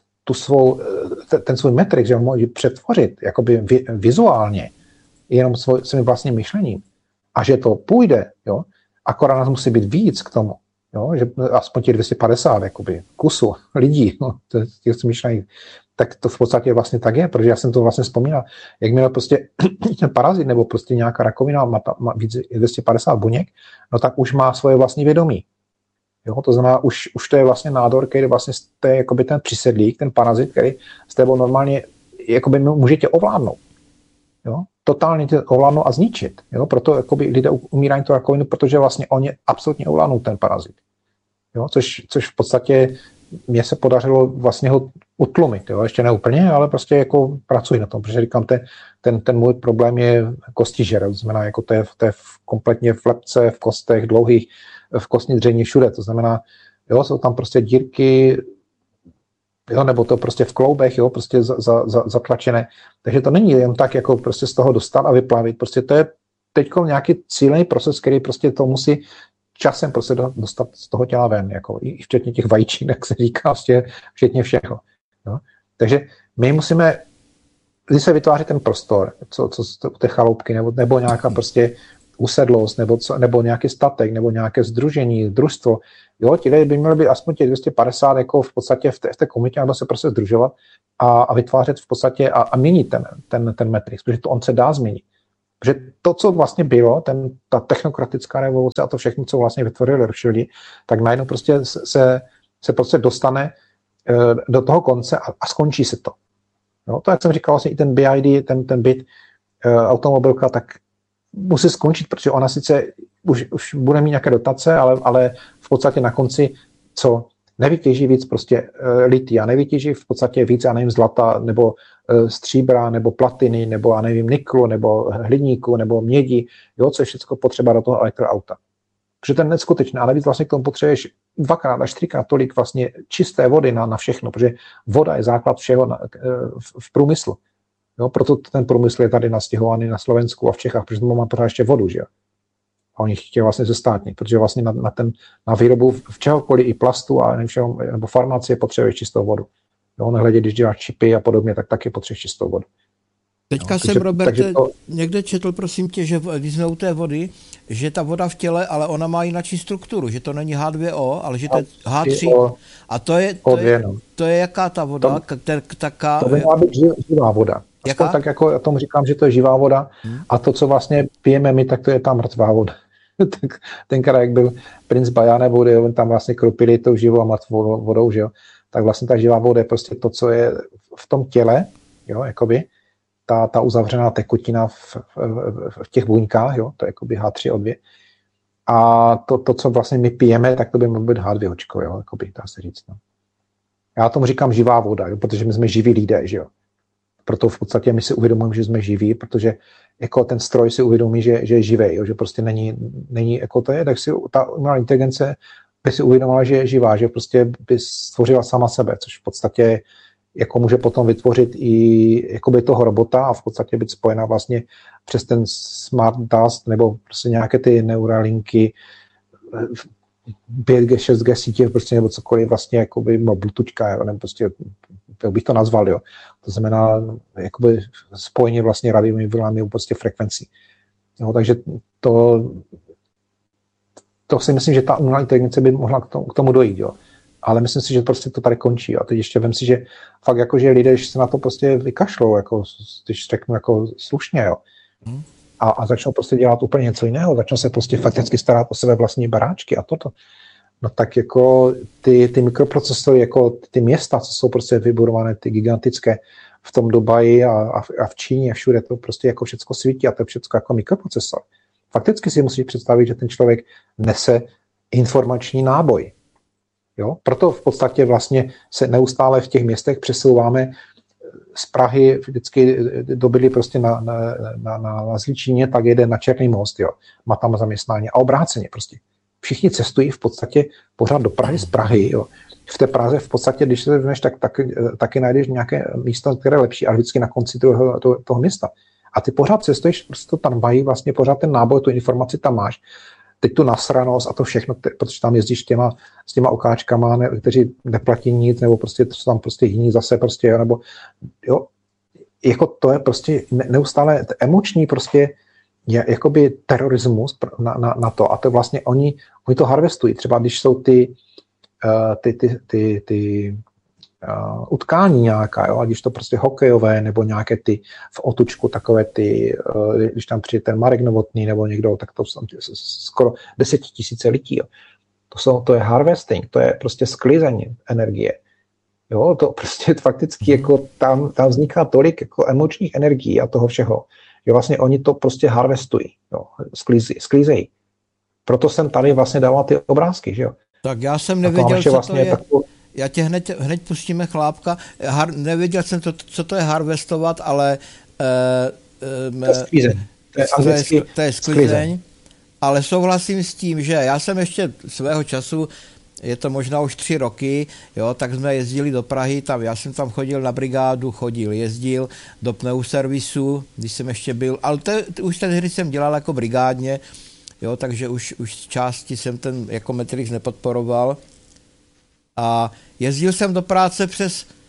ten svůj matrix, že ho mohou přetvořit jakoby vizuálně, jenom svým vlastním myšlením, a že to půjde, jo, akorát nás musí být víc k tomu, jo, že aspoň těch 250 jakoby, kusů lidí, no, těch smýšlených, tak to v podstatě vlastně tak je, protože já jsem to vlastně vzpomínal, jakmile prostě ten parazit nebo prostě nějaká rakovina má víc 250 buněk, no tak už má svoje vlastní vědomí. Jo, to znamená, už to je vlastně nádor, který vlastně to je jakoby ten přisedlík, ten parazit, který s tebou normálně jakoby může tě ovládnout. Jo? Totálně tě ovládnout a zničit. Jo? Proto jakoby lidé umírají tu rakovinu, protože vlastně oni absolutně ovládnou ten parazit. Jo? Což v podstatě mně se podařilo vlastně ho utlumit. Jo? Ještě ne úplně, ale prostě jako pracuji na tom, protože říkám, ten můj problém je kostižer. To znamená, jako to je kompletně v lepce, v kostech dlouhých, v kostní dření všude. To znamená, jo, jsou tam prostě dírky, jo, nebo to prostě v kloubech, jo, prostě zatlačené. Takže to není jen tak, jako prostě z toho dostat a vyplavit. Prostě to je teďko nějaký cílený proces, který prostě to musí časem prostě dostat z toho těla ven, jako i včetně těch vajíček, jak se říká, prostě včetně všeho. Jo. Takže my musíme, když se vytváří ten prostor, co té chaloupky, nebo nějaká prostě usedlost, nebo nějaký statek, nebo nějaké sdružení, družstvo, jo, ti lidé by měli být aspoň těch 250 jako v podstatě v té komunitě, ano, se prostě sdružovat a vytvářet v podstatě a měnit ten Matrix, protože to on se dá změnit. Protože to, co vlastně bylo, ta technokratická revoluce a to všechno, co vlastně vytvořili lidi, tak najednou prostě se prostě dostane do toho konce a skončí se to. No, to, jak jsem říkal, vlastně i ten BID, ten byt, automobilka, tak musí skončit, protože ona sice už bude mít nějaké dotace, ale v podstatě na konci, co nevytěží víc prostě litia, nevytěží v podstatě víc, já nevím, zlata, nebo stříbra, nebo platiny, nebo já nevím, niklu, nebo hliníku, nebo mědi, jo, co je všechno potřeba do toho elektroauta. Protože ten neskutečný, a navíc vlastně k tomu potřebuješ 2x až 3x tolik vlastně čisté vody na všechno, protože voda je základ všeho v průmyslu. Jo, proto ten průmysl je tady nastěhovaný na Slovensku a v Čechách, protože má pořád ještě vodu, že jo. A oni chtějí vlastně zestátnit, protože vlastně na výrobu v čehokoliv i plastu a nebo farmacie potřebuješ čistou vodu. Jo, nehledě, když děláš čipy a podobně, tak taky potřebuješ čistou vodu. Teďka jsem, Roberte, někde četl, prosím tě, že když jsme u té vody, že ta voda v těle, ale ona má jináčí strukturu, že to není H2O, ale že to je H3. A to je jaká ta voda? To by má být živá voda. Tak jako já tomu říkám, že to je živá voda a to, co vlastně pijeme my, tak to je ta mrtvá voda. Tenkrát, jak byl princ Bajáné vody, on tam vlastně kropili tou živou a mrtvou vodou, že jo? Tak vlastně ta živá voda je prostě to, co je v tom těle, jo, jakoby, ta uzavřená tekutina v těch buňkách, jo, to je jakoby H3O2. A to, co vlastně my pijeme, tak to by mohlo být H2O, jo, jakoby, dá se říct. No. Já tomu říkám živá voda, jo, protože my jsme živí lidé, že jo. Proto v podstatě my si uvědomujeme, že jsme živí, protože jako ten stroj si uvědomí, že je živý, jo, že prostě není jako to je, tak si ta umělá inteligence by si uvědomila, že je živá, že prostě by stvořila sama sebe, což v podstatě jako může potom vytvořit i jakoby toho robota a v podstatě být spojená vlastně přes ten smart dust nebo prostě nějaké ty neuralinky, 5G, 6G sítě, prostě nebo cokoliv vlastně jakoby bluetoothka, nebo prostě jak bych to nazval, jo. To znamená jakoby spojení vlastně rádiovými vlnami prostě frekvencí. Jo, takže to si myslím, že ta umělá inteligence by mohla k tomu dojít, jo. Ale myslím si, že prostě to tady končí. A teď ještě vem si, že fakt jako, že lidé se na to prostě vykašlou, jako, když řeknu jako slušně, jo. A začnou prostě dělat úplně něco jiného, začnou se prostě fakticky starat o své vlastní baráčky a toto. No tak jako ty mikroprocesory, jako ty města, co jsou prostě vybudované, ty gigantické v tom Dubaji a v Číně, všude to prostě jako všecko svítí a to je všecko jako mikroprocesor. Fakticky si musíš představit, že ten člověk nese informační náboj. Jo? Proto v podstatě vlastně se neustále v těch městech přesouváme z Prahy, vždycky dobili prostě na Zličíně, tak jede na Černý most, jo. Má tam zaměstnání a obráceně prostě. Všichni cestují v podstatě pořád do Prahy z Prahy, jo. V té Praze v podstatě, když se vezmeš, taky najdeš nějaké místo, které je lepší, ale vždycky na konci toho města. A ty pořád cestuješ, prostě to tam mají vlastně pořád ten náboj, tu informaci tam máš. Teď tu nasranost a to všechno, protože tam jezdíš s těma okáčkama, kteří neplatí nic, nebo prostě to jsou tam prostě jiní zase prostě, nebo jo, jako to je prostě neustále emoční prostě je jakoby terorismus na to a to vlastně oni to harvestují. Třeba když jsou ty utkání nějaká, jo, ať když to prostě hokejové, nebo nějaké ty v otučku takové ty, když tam přijde ten Marek Novotný nebo někdo, tak to jsou skoro 10 000 lidí. Jo. To je harvesting, to je prostě sklizení energie. Jo, to prostě fakticky jako tam vzniká tolik jako emočních energií a toho všeho, že vlastně oni to prostě harvestují, jo, sklízejí. Proto jsem tady vlastně dával ty obrázky, že jo. Tak já jsem nevěděl, co vlastně to je. Já tě hned pustíme chlápka. Nevěděl jsem, co to je harvestovat, ale to je sklizeň. Ale souhlasím s tím, že já jsem ještě svého času, je to možná už 3 roky, jo, tak jsme jezdili do Prahy, já jsem tam chodil na brigádu, jezdil do pneuservisu, když jsem ještě byl, ale už té hry jsem dělal jako brigádně, jo, takže už z části jsem ten jako Matrix nepodporoval. A jezdil jsem do práce přes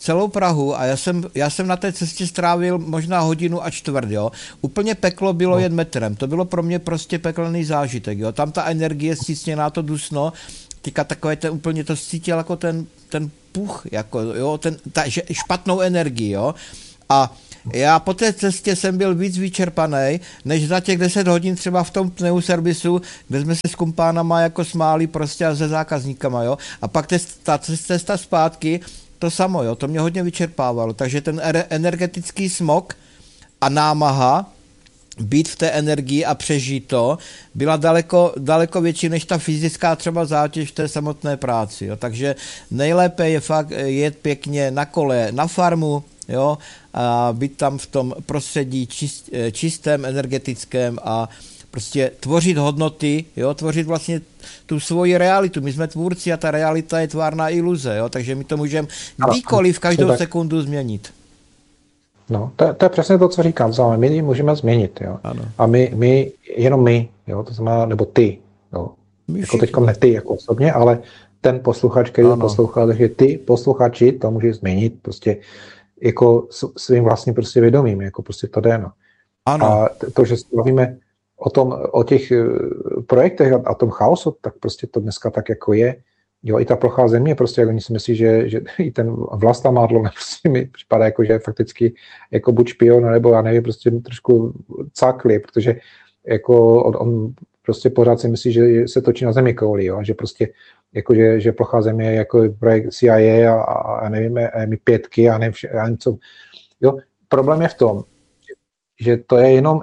celou Prahu a já jsem na té cestě strávil možná 1 hodinu a čtvrt, jo. Úplně peklo bylo jen metrem, to bylo pro mě prostě pekelný zážitek, jo. Tam ta energie stísněná, to dusno, týka takové úplně to cítil jako ten puch, jako, jo, špatnou energii, jo. A já po té cestě jsem byl víc vyčerpaný, než za těch 10 hodin třeba v tom pneuservisu, kde jsme se s kumpánama jako smáli prostě a se zákazníkama, jo. A pak ta cesta zpátky, to samo, jo, to mě hodně vyčerpávalo. Takže ten energetický smog a námaha být v té energii a přežít to, byla daleko větší než ta fyzická třeba zátěž v té samotné práci. Jo. Takže nejlépe je fakt jet pěkně na kole, na farmu, jo, a být tam v tom prostředí čistém, energetickém a prostě tvořit hodnoty, jo, tvořit vlastně tu svoji realitu. My jsme tvůrci a ta realita je tvárná iluze, jo, takže my to můžeme kdykoliv každou sekundu změnit. No, to je přesně to, co říkám. My ji můžeme změnit, jo. Ano. A jenom my, jo, to znamená, nebo ty, jo. Jako teďko ne ty jako osobně, ale ten posluchač, který to poslouchal, takže ty posluchači to může změnit prostě jako svým vlastním prostě vědomím, jako prostě to jde, no. Ano. A to, že bavíme o těch projektech a tom chaosu, tak prostě to dneska tak jako je. Jo, i ta plochá země, prostě jak oni si myslí, že i ten Vlasta Mádlo prostě mi připadá jako, že je fakticky jako buď špion, nebo já nevím, prostě trošku cákli, protože jako on prostě pořád si myslí, že se točí na zemi kouli, jo, že prostě jako, že plochá země je jako projekt CIA a nevím, Mi-5 a nevím co. Jo, problém je v tom, že to je jenom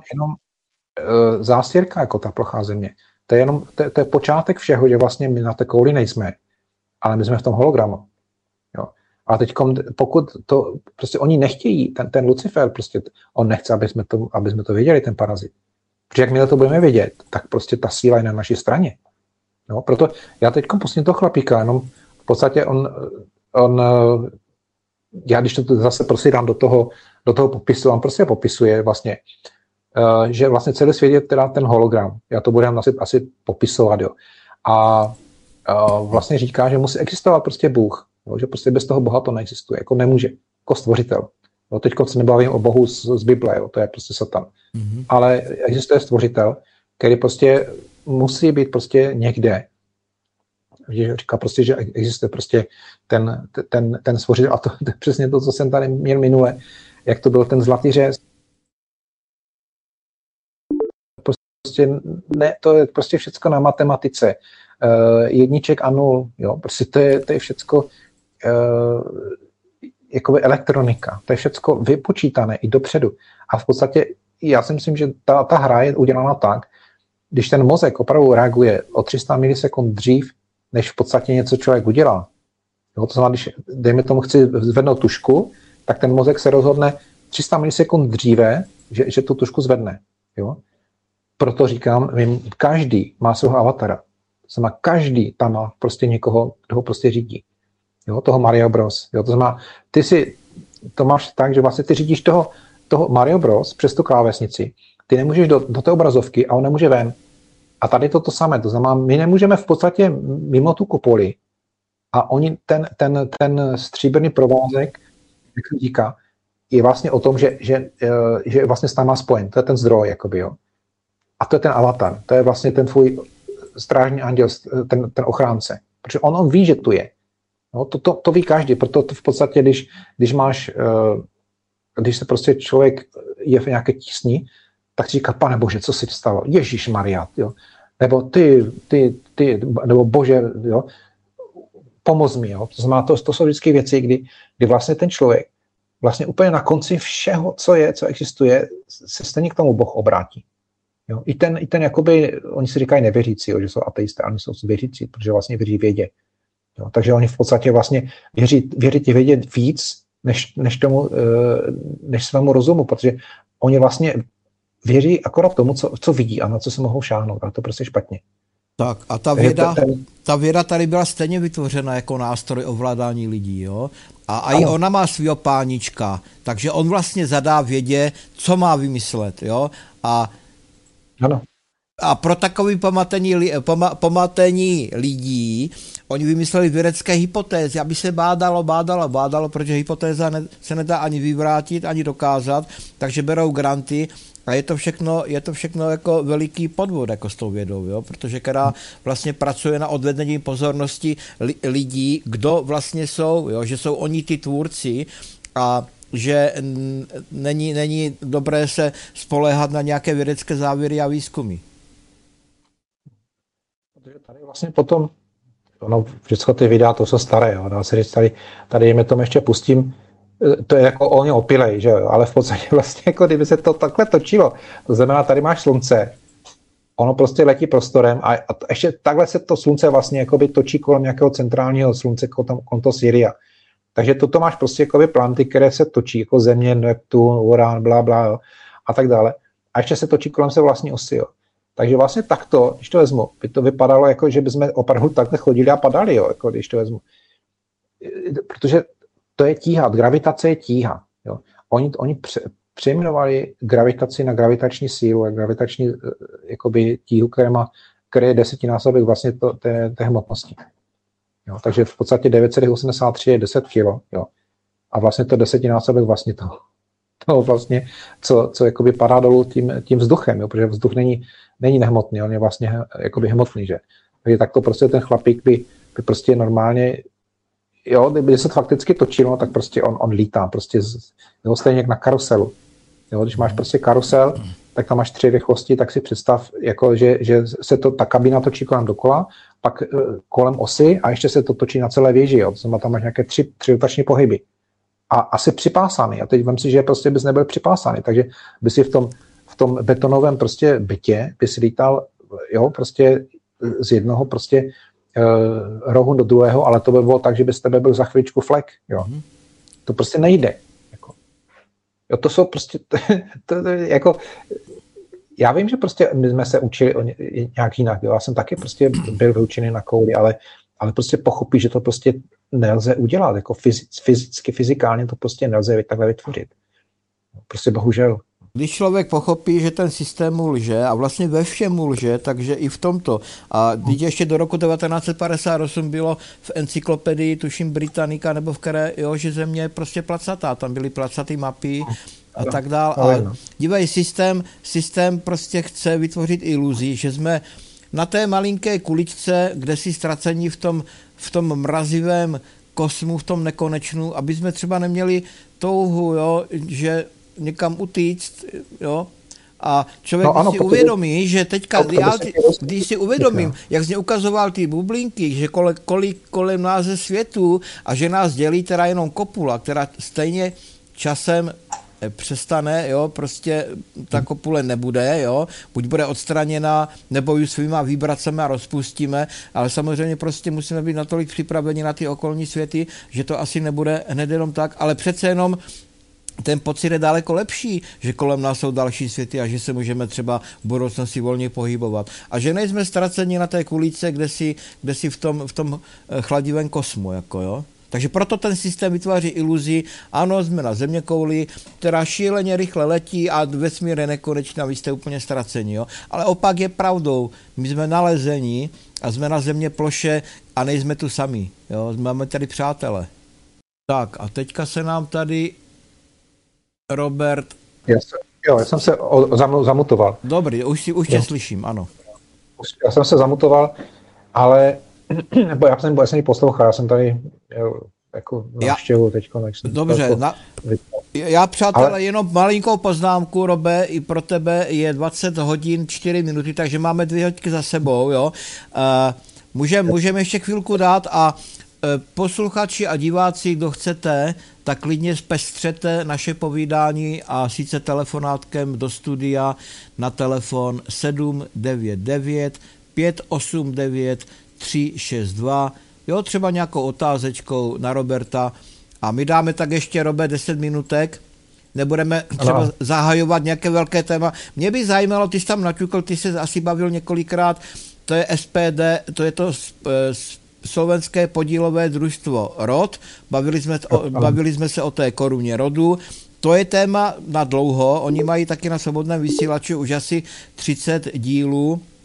zástěrka, jako ta plochá země. To je počátek všeho, že vlastně my na té kouli nejsme, ale my jsme v tom hologramu. Jo. A teď, pokud to, prostě oni nechtějí, ten Lucifer, prostě on nechce, aby jsme to věděli, ten parazit. Protože jak my to budeme vědět, tak prostě ta síla je na naší straně. Jo. Proto já teď pustím toho chlapíka, jenom v podstatě on já když to zase prostě dám do toho popisu, on prostě popisuje vlastně, že vlastně celý svět je teda ten hologram. Já to budeme asi popisovat, jo. A vlastně říká, že musí existovat prostě Bůh, jo, že prostě bez toho Boha to neexistuje, jako nemůže, jako stvořitel. Jo, teď se nebavím o Bohu z Bible, jo, to je prostě Satan. Mm-hmm. Ale existuje stvořitel, který prostě musí být prostě někde. Říká prostě, že existuje prostě ten stvořitel, a to je přesně to, co jsem tady měl minule, jak to byl ten zlatý řez. Prostě ne, to je prostě všecko na matematice. Jedniček a nul, jo, prostě to je všecko jakoby elektronika, to je všecko vypočítané i dopředu. A v podstatě já si myslím, že ta hra je udělána tak, když ten mozek opravdu reaguje o 300 milisekund dřív, než v podstatě něco člověk udělá. Jo, to znamená, když, dejme tomu, chci zvednout tušku, tak ten mozek se rozhodne 300 milisekund dříve, že tu tušku zvedne. Jo? Proto říkám, každý má svého avatara. To znamená, každý tam má prostě někoho, kdo ho prostě řídí. Jo? Toho Mario Bros. Jo? To znamená, to máš tak, že vlastně ty řídíš toho Mario Bros. Přes tu klávesnici. Ty nemůžeš do té obrazovky a on nemůže ven. A tady to samé. To znamená, my nemůžeme v podstatě mimo tu kupoli a oni ten stříbrný provázek, jak se říká, je vlastně o tom, že vlastně s náma spojen. To je ten zdroj, jakoby, jo. A to je ten avatar. To je vlastně ten tvůj strážní anděl, ten ochránce. Protože on ví, že tu je. No, to ví každý. Proto v podstatě, když se prostě člověk je v nějaké tísni, tak si říká, Pane Bože, co se stalo? Ježíš Maria, jo. Nebo ty, nebo Bože, jo. Pomoz mi, jo. To znamená, to jsou vždycky věci, kdy vlastně ten člověk vlastně úplně na konci všeho, co existuje, se stejně k tomu Boh obrátí. Jo. I ten jakoby, oni si říkají nevěřící, jo, že jsou ateisté, ale oni jsou věřící, protože vlastně věří vědě. Jo. Takže oni v podstatě vlastně věří vědět víc, než svému rozumu, protože oni vlastně věří akorát tomu, co vidí a na co se mohou šáhnout. A to prostě špatně. Tak a ta věda tady byla stejně vytvořena jako nástroj ovládání lidí, jo? A i ona má svýho pánička, takže on vlastně zadá vědě, co má vymyslet, jo? A ano. A pro takový pomatení lidí oni vymysleli vědecké hypotézy, aby se bádalo, protože hypotéza se nedá ani vyvrátit, ani dokázat, takže berou granty a je to všechno jako veliký podvod jako s tou vědou, jo? Protože která vlastně pracuje na odvedení pozornosti lidí, kdo vlastně jsou, jo? Že jsou oni ty tvůrci a že není dobré se spoléhat na nějaké vědecké závěry a výzkumy. Protože tady vlastně potom, všechno ty videa, to jsou staré, jo, dá se říct, tady mě tomu ještě pustím, to je jako oni opilej, že jo, ale v podstatě vlastně, jako kdyby se to takhle točilo, to znamená, tady máš slunce, ono prostě letí prostorem a ještě takhle se to slunce vlastně jakoby točí kolem nějakého centrálního slunce, kolem toho Syria. Takže toto máš prostě jakoby planety, které se točí, jako Země, Neptun, Uran, blá, jo, a tak dále. A ještě se točí kolem se vlastní osy, jo. Takže vlastně takto, když to vezmu, by to vypadalo jako, že bychom opravdu takhle chodili a padali, jo, jako když to vezmu. Protože to je tíha, gravitace je tíha. Jo. Oni přejmenovali gravitaci na gravitační sílu a gravitační jakoby tíhu, které je desetinásobek vlastně té hmotnosti. Jo. Takže v podstatě 9,83 je 10 kg. Jo. A vlastně to desetinásobek vlastně toho vlastně, co jakoby padá dolů tím vzduchem, jo, protože vzduch není nehmotný, on je vlastně jakoby hmotný, že? Takže takto prostě ten chlapík by prostě normálně, jo, kdyby se to fakticky točilo, tak prostě on lítá, prostě stejně jak na karuselu. Jo, když máš prostě karusel, tak tam máš 3 rychlosti, tak si představ, jako, že se ta kabina točí kolem dokola, pak kolem osy a ještě se to točí na celé věži, jo, to znamená, tam máš nějaké 3 rotační pohyby. A asi připásaný. A teď vem si, že prostě bys nebyl připásaný, takže by si v tom betonovém prostě bytě bys lítal, jo, prostě z jednoho prostě rohu do druhého, ale to by bylo tak, že by z tebe byl za chvíličku flek, jo. To prostě nejde. Jako. Jo, to jsou prostě, jako, já vím, že prostě my jsme se učili nějak jinak, jo. Já jsem taky prostě byl vyučený na kouli, ale prostě pochopí, že to prostě nelze udělat, jako fyzicky, fyzikálně to prostě nelze takhle vytvořit. Prostě bohužel. Když člověk pochopí, že ten systém mu lže a vlastně ve všem mu lže, takže i v tomto. A když ještě do roku 1958 bylo v encyklopedii, tuším Britannica, nebo v které, jo, že Země je prostě placatá, tam byly placatý mapy a tak dál. A dívej, systém prostě chce vytvořit iluzi, že jsme na té malinké kuličce, kde si ztracení v tom mrazivém kosmu, v tom nekonečnu, aby jsme třeba neměli touhu, jo, že někam utíct, jo. A člověk si uvědomí, že teďka, když si uvědomím, jak jsi ukazoval ty bublinky, že kolik kolem nás je světů a že nás dělí teda jenom kopula, která stejně časem přestane, jo, prostě ta kopule nebude, jo, buď bude odstraněna, nebo ji svýma vibracemi rozpustíme, ale samozřejmě prostě musíme být natolik připraveni na ty okolní světy, že to asi nebude hned jenom tak, ale přece jenom ten pocit je daleko lepší, že kolem nás jsou další světy a že se můžeme třeba v budoucnosti volně pohybovat. A že nejsme ztraceni na té kuličce, kde si v tom chladivém kosmu, jako jo. Takže proto ten systém vytváří iluzi, ano, jsme na zeměkouli, která šíleně rychle letí a vesmír je nekonečný a vy jste úplně ztraceni, jo. Ale opak je pravdou, my jsme nalezení a jsme na země ploše a nejsme tu sami, jo, máme tady přátele. Tak a teďka se nám tady Robert... Já jsem se zamutoval. Dobrý, už tě slyším, ano. Já jsem se zamutoval, ale nebo já jsem ji poslouchal, já jsem tady jako návštěvu teďko. Dobře, já přátelé, jenom malinkou poznámku, Robe, i pro tebe je 20 hodin 4 minuty, takže máme 2 hodiny za sebou, jo. Můžeme ještě chvilku dát a posluchači a diváci, kdo chcete, tak klidně zpestřete naše povídání a sice telefonátkem do studia na telefon 799 589 362, jo, třeba nějakou otázečkou na Roberta a my dáme tak ještě, Robe, 10 minutek, nebudeme třeba zahajovat nějaké velké téma. Mě by zajímalo, ty jsi tam naťukl, ty jsi asi bavil několikrát, to je SPD, to je to slovenské podílové družstvo ROD, bavili jsme se o té koruně rodu, to je téma na dlouho, oni mají taky na svobodném vysílači už asi 30 dílů,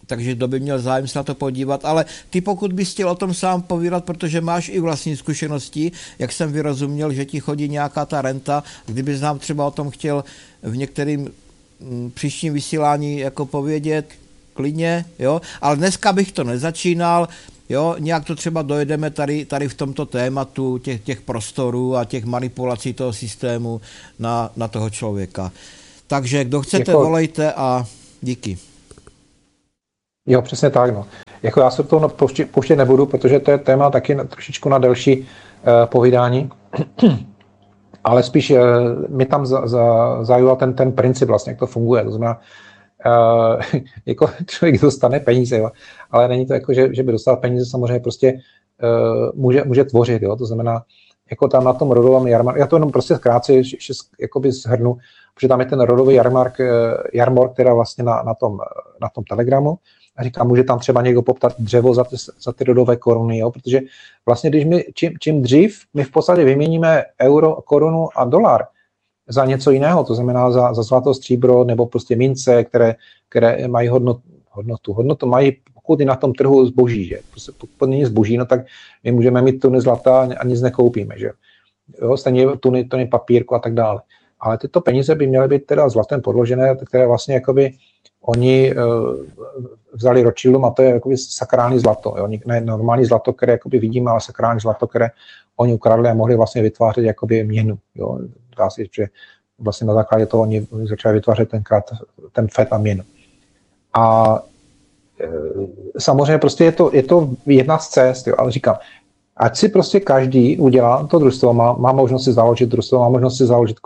takže kdo by měl zájem se na to podívat, ale ty pokud bys chtěl o tom sám povídat, protože máš i vlastní zkušenosti, jak jsem vyrozuměl, že ti chodí nějaká ta renta, kdybys nám třeba o tom chtěl v některým příštím vysílání jako povědět, klidně, jo, ale dneska bych to nezačínal, jo, nějak to třeba dojedeme tady v tomto tématu těch prostorů a těch manipulací toho systému na toho člověka. Takže kdo chcete, volejte a díky. Jo, přesně tak, no. Jako já se to pouštět nebudu, protože to je téma taky trošičku na delší povídání, ale spíš mi tam zajímal ten princip vlastně, jak to funguje. To znamená, jako člověk dostane peníze, jo, ale není to jako, že by dostal peníze, samozřejmě prostě může tvořit, jo, to znamená, jako tam na tom rodovém jarmarku, já to jenom prostě krátce jakoby shrnu, protože tam je ten rodový jarmark, která vlastně na tom Telegramu, a říkám, může tam třeba někdo poptat dřevo za ty rodové koruny, jo, protože vlastně, když my, čím dřív my v podstatě vyměníme euro, korunu a dolar za něco jiného, to znamená za zlato, stříbro nebo prostě mince, které mají hodnotu mají, pokud je na tom trhu zboží, že prostě pokud není zboží, no tak my můžeme mít tuny zlata a nic nekoupíme, že jo, stejně tuny papírku a tak dále. Ale tyto peníze by měly být teda zlatem podložené, které vlastně jakoby oni vzali Rothschildům a to je jakoby sakrální zlato, jo? Ne normální zlato, které jakoby vidíme, ale sakrální zlato, které oni ukradli a mohli vlastně vytvářet jakoby měnu. Jo? Dá se říct, že vlastně na základě toho oni začali vytvářet ten FED a měnu. A samozřejmě prostě je to jedna z cest, jo? Ale říkám, ať si prostě každý udělá to družstvo, má možnost si založit družstvo, má možnost si založit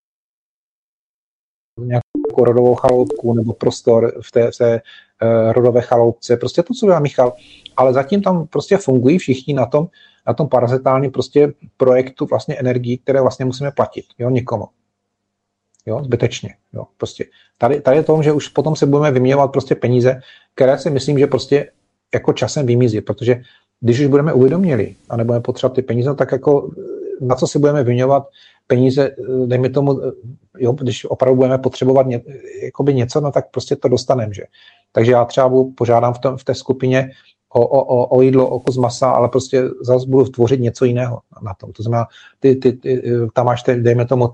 nějakou rodovou chaloupku nebo prostor v té rodové chaloupce, prostě to, co dělá Michal, ale zatím tam prostě fungují všichni na tom parazitálním prostě projektu vlastně energií, které vlastně musíme platit, jo, někomu. Jo, zbytečně, jo, prostě. Tady je to, že už potom se budeme vyměňovat prostě peníze, které si myslím, že prostě jako časem vymizí, protože když už budeme uvědoměli a nebudeme potřebovat ty peníze, tak jako na co si budeme vyměňovat peníze, dejme tomu, jo, když opravdu budeme potřebovat jakoby něco, no tak prostě to dostaneme, že. Takže já třeba požádám v té skupině o jídlo, o kus masa, ale prostě zase budu tvořit něco jiného na tom. To znamená, tam máš, dejme tomu,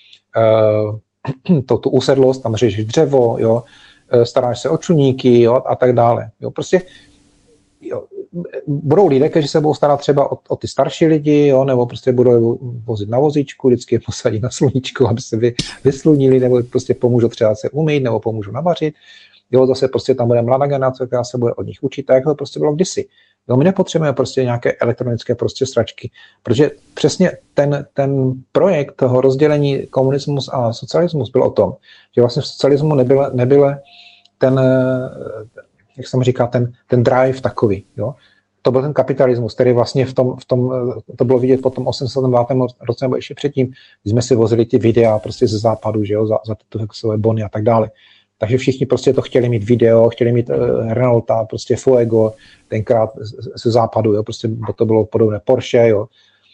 tu usedlost, tam řešíš dřevo, jo, staráš se o čuníky, jo, a tak dále. Jo, prostě jo, budou lidé, kteří se budou starat třeba o ty starší lidi, jo, nebo prostě budou vozit na vozíčku, vždycky je posadí na sluníčko, aby se vyslunili, nebo prostě pomůžou třeba se umýt, nebo pomůžou navařit. Jo, zase prostě tam bude mladá generace, která se bude od nich učit, tak jak to prostě bylo kdysi. Jo, my nepotřebujeme prostě nějaké elektronické prostě sračky, protože přesně ten projekt toho rozdělení komunismus a socialismus byl o tom, že vlastně v socialismu nebyl ten, jak jsem říkal, ten drive takový, jo. To byl ten kapitalismus, který vlastně to bylo vidět po tom 89. roce nebo ještě předtím, když jsme si vozili ty videa prostě ze západu, že jo, za ty bony a tak dále. Takže všichni prostě to chtěli mít video, chtěli mít Renaulta, prostě Fuego, tenkrát ze západu, jo, prostě to bylo podobné Porsche, jo,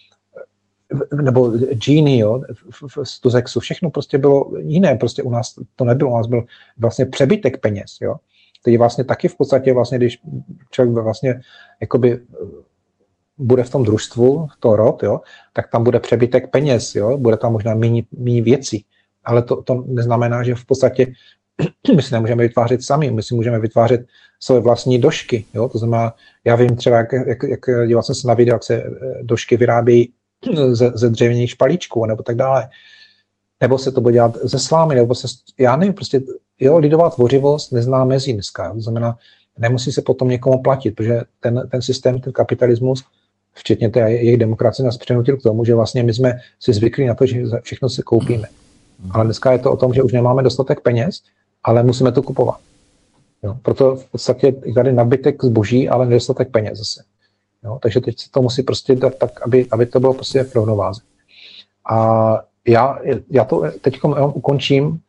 nebo Genie, jo, z Tuzexu, všechno prostě bylo jiné, prostě u nás to nebylo, u nás byl vlastně přebytek peněz, jo. Teď vlastně taky v podstatě vlastně, když člověk vlastně jakoby bude v tom družstvu, to rod, jo, tak tam bude přebytek peněz, jo, bude tam možná méně věcí, ale to neznamená, že v podstatě my si nemůžeme vytvářet sami, my si můžeme vytvářet své vlastní došky, jo, to znamená, já vím třeba, jak díval jsem se na video, jak se došky vyrábějí ze dřevěných špalíčků, nebo tak dále, nebo se to bude dělat ze slámy, nebo já nevím, prostě, jo, lidová tvořivost nezná mezí dneska, to znamená, nemusí se potom někomu platit, protože ten systém, ten kapitalismus, včetně té jejich demokracie, nás přenutil k tomu, že vlastně my jsme si zvykli na to, že všechno si koupíme. Ale dneska je to o tom, že už nemáme dostatek peněz, ale musíme to kupovat. Jo, proto v podstatě je tady nabytek zboží, ale nedostatek peněz zase. Jo, takže teď se to musí prostě dát tak, aby to bylo prostě v rovnováze. A já to teď ukončím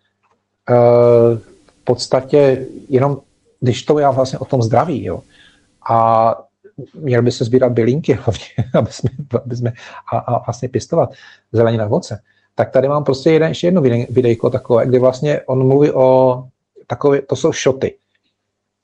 v podstatě jenom, když to já vlastně o tom zdraví, jo, a měl by se sbírat bylinky hlavně, aby jsme a vlastně pěstovat zelenina v ovoce. Tak tady mám prostě ještě jedno videjko takové, kdy vlastně on mluví o takové, to jsou šoty.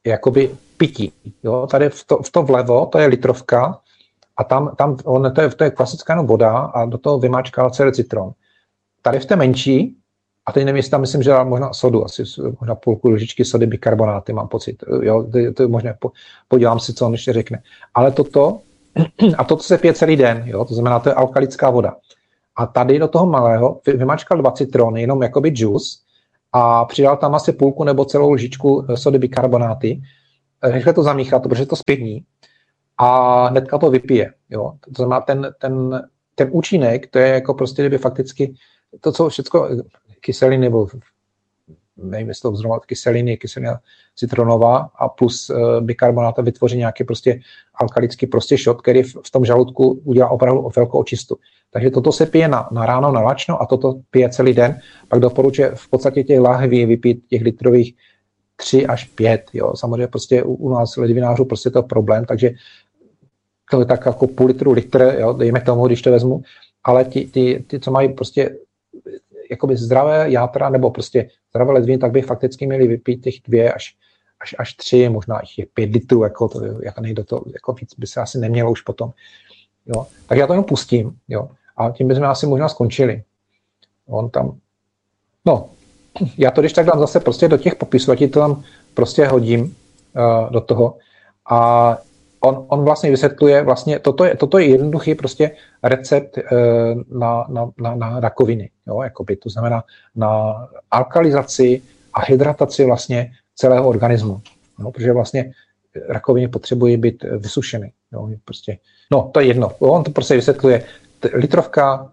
jakoby pití. Jo? Tady v to vlevo, to je litrovka a tam to je klasická jenom voda a do toho vymáčká celý citron. Tady v té menší, a teď nevím, jestli tam myslím, že možná sodu, asi možná půlku lžičky sody bikarbonáty, mám pocit. Jo? To je možné, podívám si, co on ještě řekne. Ale toto se pije celý den, jo? To znamená, to je alkalická voda. A tady do toho malého vymačkal 2 citrony, jenom jakoby džus, a přidal tam asi půlku nebo celou lžičku sody bikarbonáty. Rychle to zamíchá, protože to zpěvní a hnedka to vypije. Jo? To znamená, ten účinek, to je jako prostě, kdyby fakticky to, co všechno kyseliny, nebo nevím, jestli to zrovna kyselina citronová a plus bikarbonáta vytvoří nějaký prostě alkalický prostě šot, který v tom žaludku udělá opravdu velkou očistu. Takže toto se pije na ráno, na lačno a toto pije celý den. Pak doporučuje v podstatě těch lahví vypít těch litrových 3 až 5. Jo. Samozřejmě prostě u nás ledvinářů prostě to je problém, takže to je tak jako půl litr, jo, dejme tomu, když to vezmu, ale ty co mají prostě jakoby zdravé játra nebo prostě zdravé ledviny, tak by fakticky měli vypít těch 2 až 3, možná i 5 litrů, jako to, jako nejde to, jako víc by se asi nemělo už potom. Jo. Tak já to jenom pustím, jo. A tím bychom asi možná skončili. On tam, no, já to když tak dám zase prostě do těch popisů, a ti to tam prostě hodím do toho. A on vlastně vysvětluje, vlastně toto je jednoduchý prostě recept na rakoviny, jo, jakoby, to znamená na alkalizaci a hydrataci vlastně celého organismu, jo, protože vlastně rakoviny potřebují být vysušeny, jo, prostě, no, to je jedno, on to prostě vysvětluje, litrovka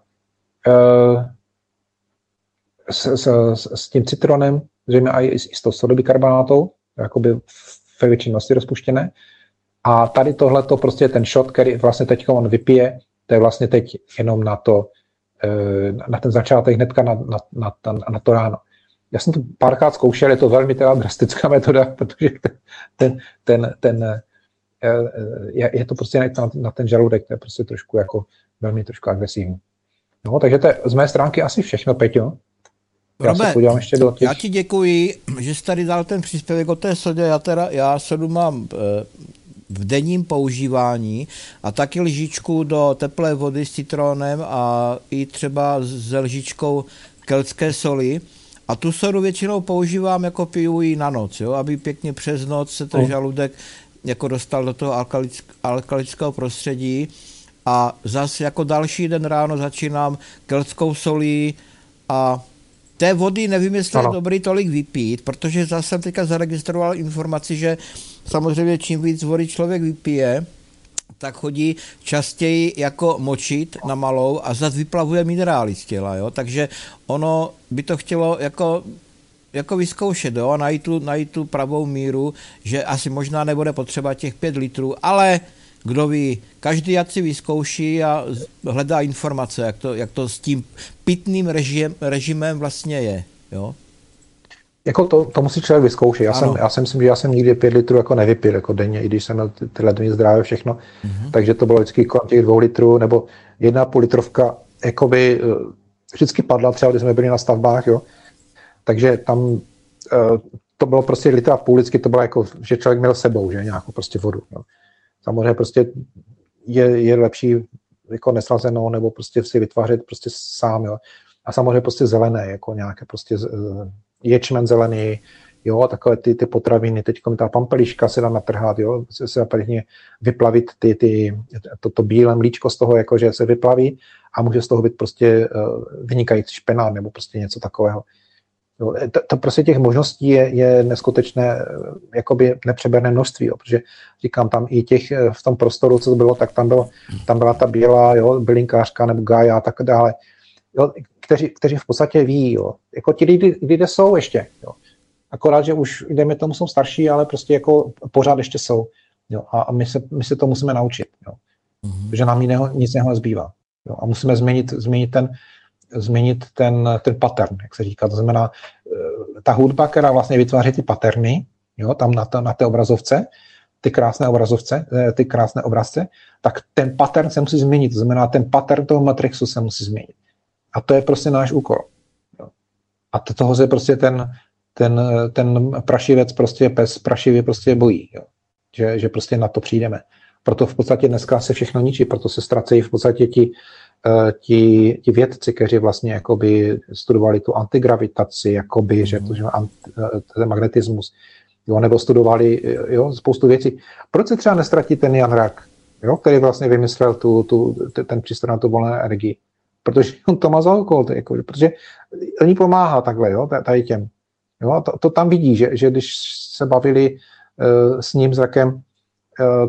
s tím citronem, zřejmě i s tou sodobikarbonátou, jakoby ve většinosti rozpuštěné. A tady tohleto prostě ten shot, který vlastně teď on vypije, to je vlastně teď jenom na ten začátek hnedka na to ráno. Já jsem to párkrát zkoušel, je to velmi teda drastická metoda, protože je to prostě na ten žaludek, to je prostě trošku jako velmi trošku agresivní. No, takže to je z mé stránky asi všechno, Peťo. Robert, já ti děkuji, že jsi tady dal ten příspěvek o té sodě. Já sodu mám v denním používání a taky lžičku do teplé vody s citronem a i třeba s lžičkou keltské soli. A tu sodu většinou používám, jako piju ji na noc, jo, aby pěkně přes noc se ten žaludek jako dostal do toho alkalického prostředí. A zase jako další den ráno začínám keltskou solí a té vody nevím, jestli je dobrý tolik vypít, protože zase jsem teďka zaregistroval informaci, že samozřejmě čím víc vody člověk vypije, tak chodí častěji jako močit na malou a zase vyplavuje minerály z těla, jo? Takže ono by to chtělo jako vyzkoušet, jo? A najít tu pravou míru, že asi možná nebude potřeba těch 5 litrů, ale kdo ví, každý ať si vyzkouší a hledá informace, jak to s tím pitným režimem vlastně je, jo? Jako to musí člověk vyzkoušet. Já si myslím, že já jsem nikdy 5 litrů jako nevypil jako denně, i když jsem měl ty ledviny zdravé všechno, takže to bylo vždycky kolem těch 2 litrů, nebo 1,5 litrovka, jakoby vždycky padla, třeba když jsme byli na stavbách, jo, takže tam to bylo prostě 1,5 litru, vždycky to bylo jako, že člověk měl sebou, že nějakou prostě vodu, jo. Samozřejmě prostě je lepší jako neslazenou, nebo prostě si vytvářet prostě sám, jo. A samozřejmě prostě zelené, jako nějaké prostě ječmen zelený, jo, takové ty potraviny, teď ta pampeliška se dá natrhat, jo, se dá vyplavit to bílé mlíčko z toho, jakože se vyplaví a může z toho být prostě vynikající špenát nebo prostě něco takového. Jo, to prostě těch možností je neskutečné, jakoby nepřeberné množství, jo, protože říkám, tam i těch v tom prostoru, co to bylo, tak tam byla ta bílá, jo, bylinkářka nebo gája a tak dále, jo, kteří v podstatě ví, jo, jako ti lidé jsou ještě, jo, akorát, že už jdeme tomu, jsou starší, ale prostě jako pořád ještě jsou, jo, a my se to musíme naučit, jo, protože nám nic jiného zbývá, jo, a musíme změnit ten pattern, jak se říká. To znamená, ta hudba, která vlastně vytváří ty patterny, jo, tam na té obrazovce, ty krásné obrazce, tak ten pattern se musí změnit. To znamená, ten pattern toho matrixu se musí změnit. A to je prostě náš úkol. Jo. A toho je prostě ten prašivec prostě pes prašivě prostě bojí, jo. Že prostě na to přijdeme. Proto v podstatě dneska se všechno ničí, proto se ztracejí v podstatě ti vědci, kteří vlastně jakoby studovali tu antigravitaci, jakoby, že ten magnetismus, jo, nebo studovali spoustu věcí. Proč se třeba nestratí ten Jan Rak, jo, který vlastně vymyslel ten přístroj na tu volnou energii? Protože on to má za úkol, jako, protože oni pomáhá takhle, jo, tady těm. Jo, to tam vidí, že když se bavili s ním, s Rakem,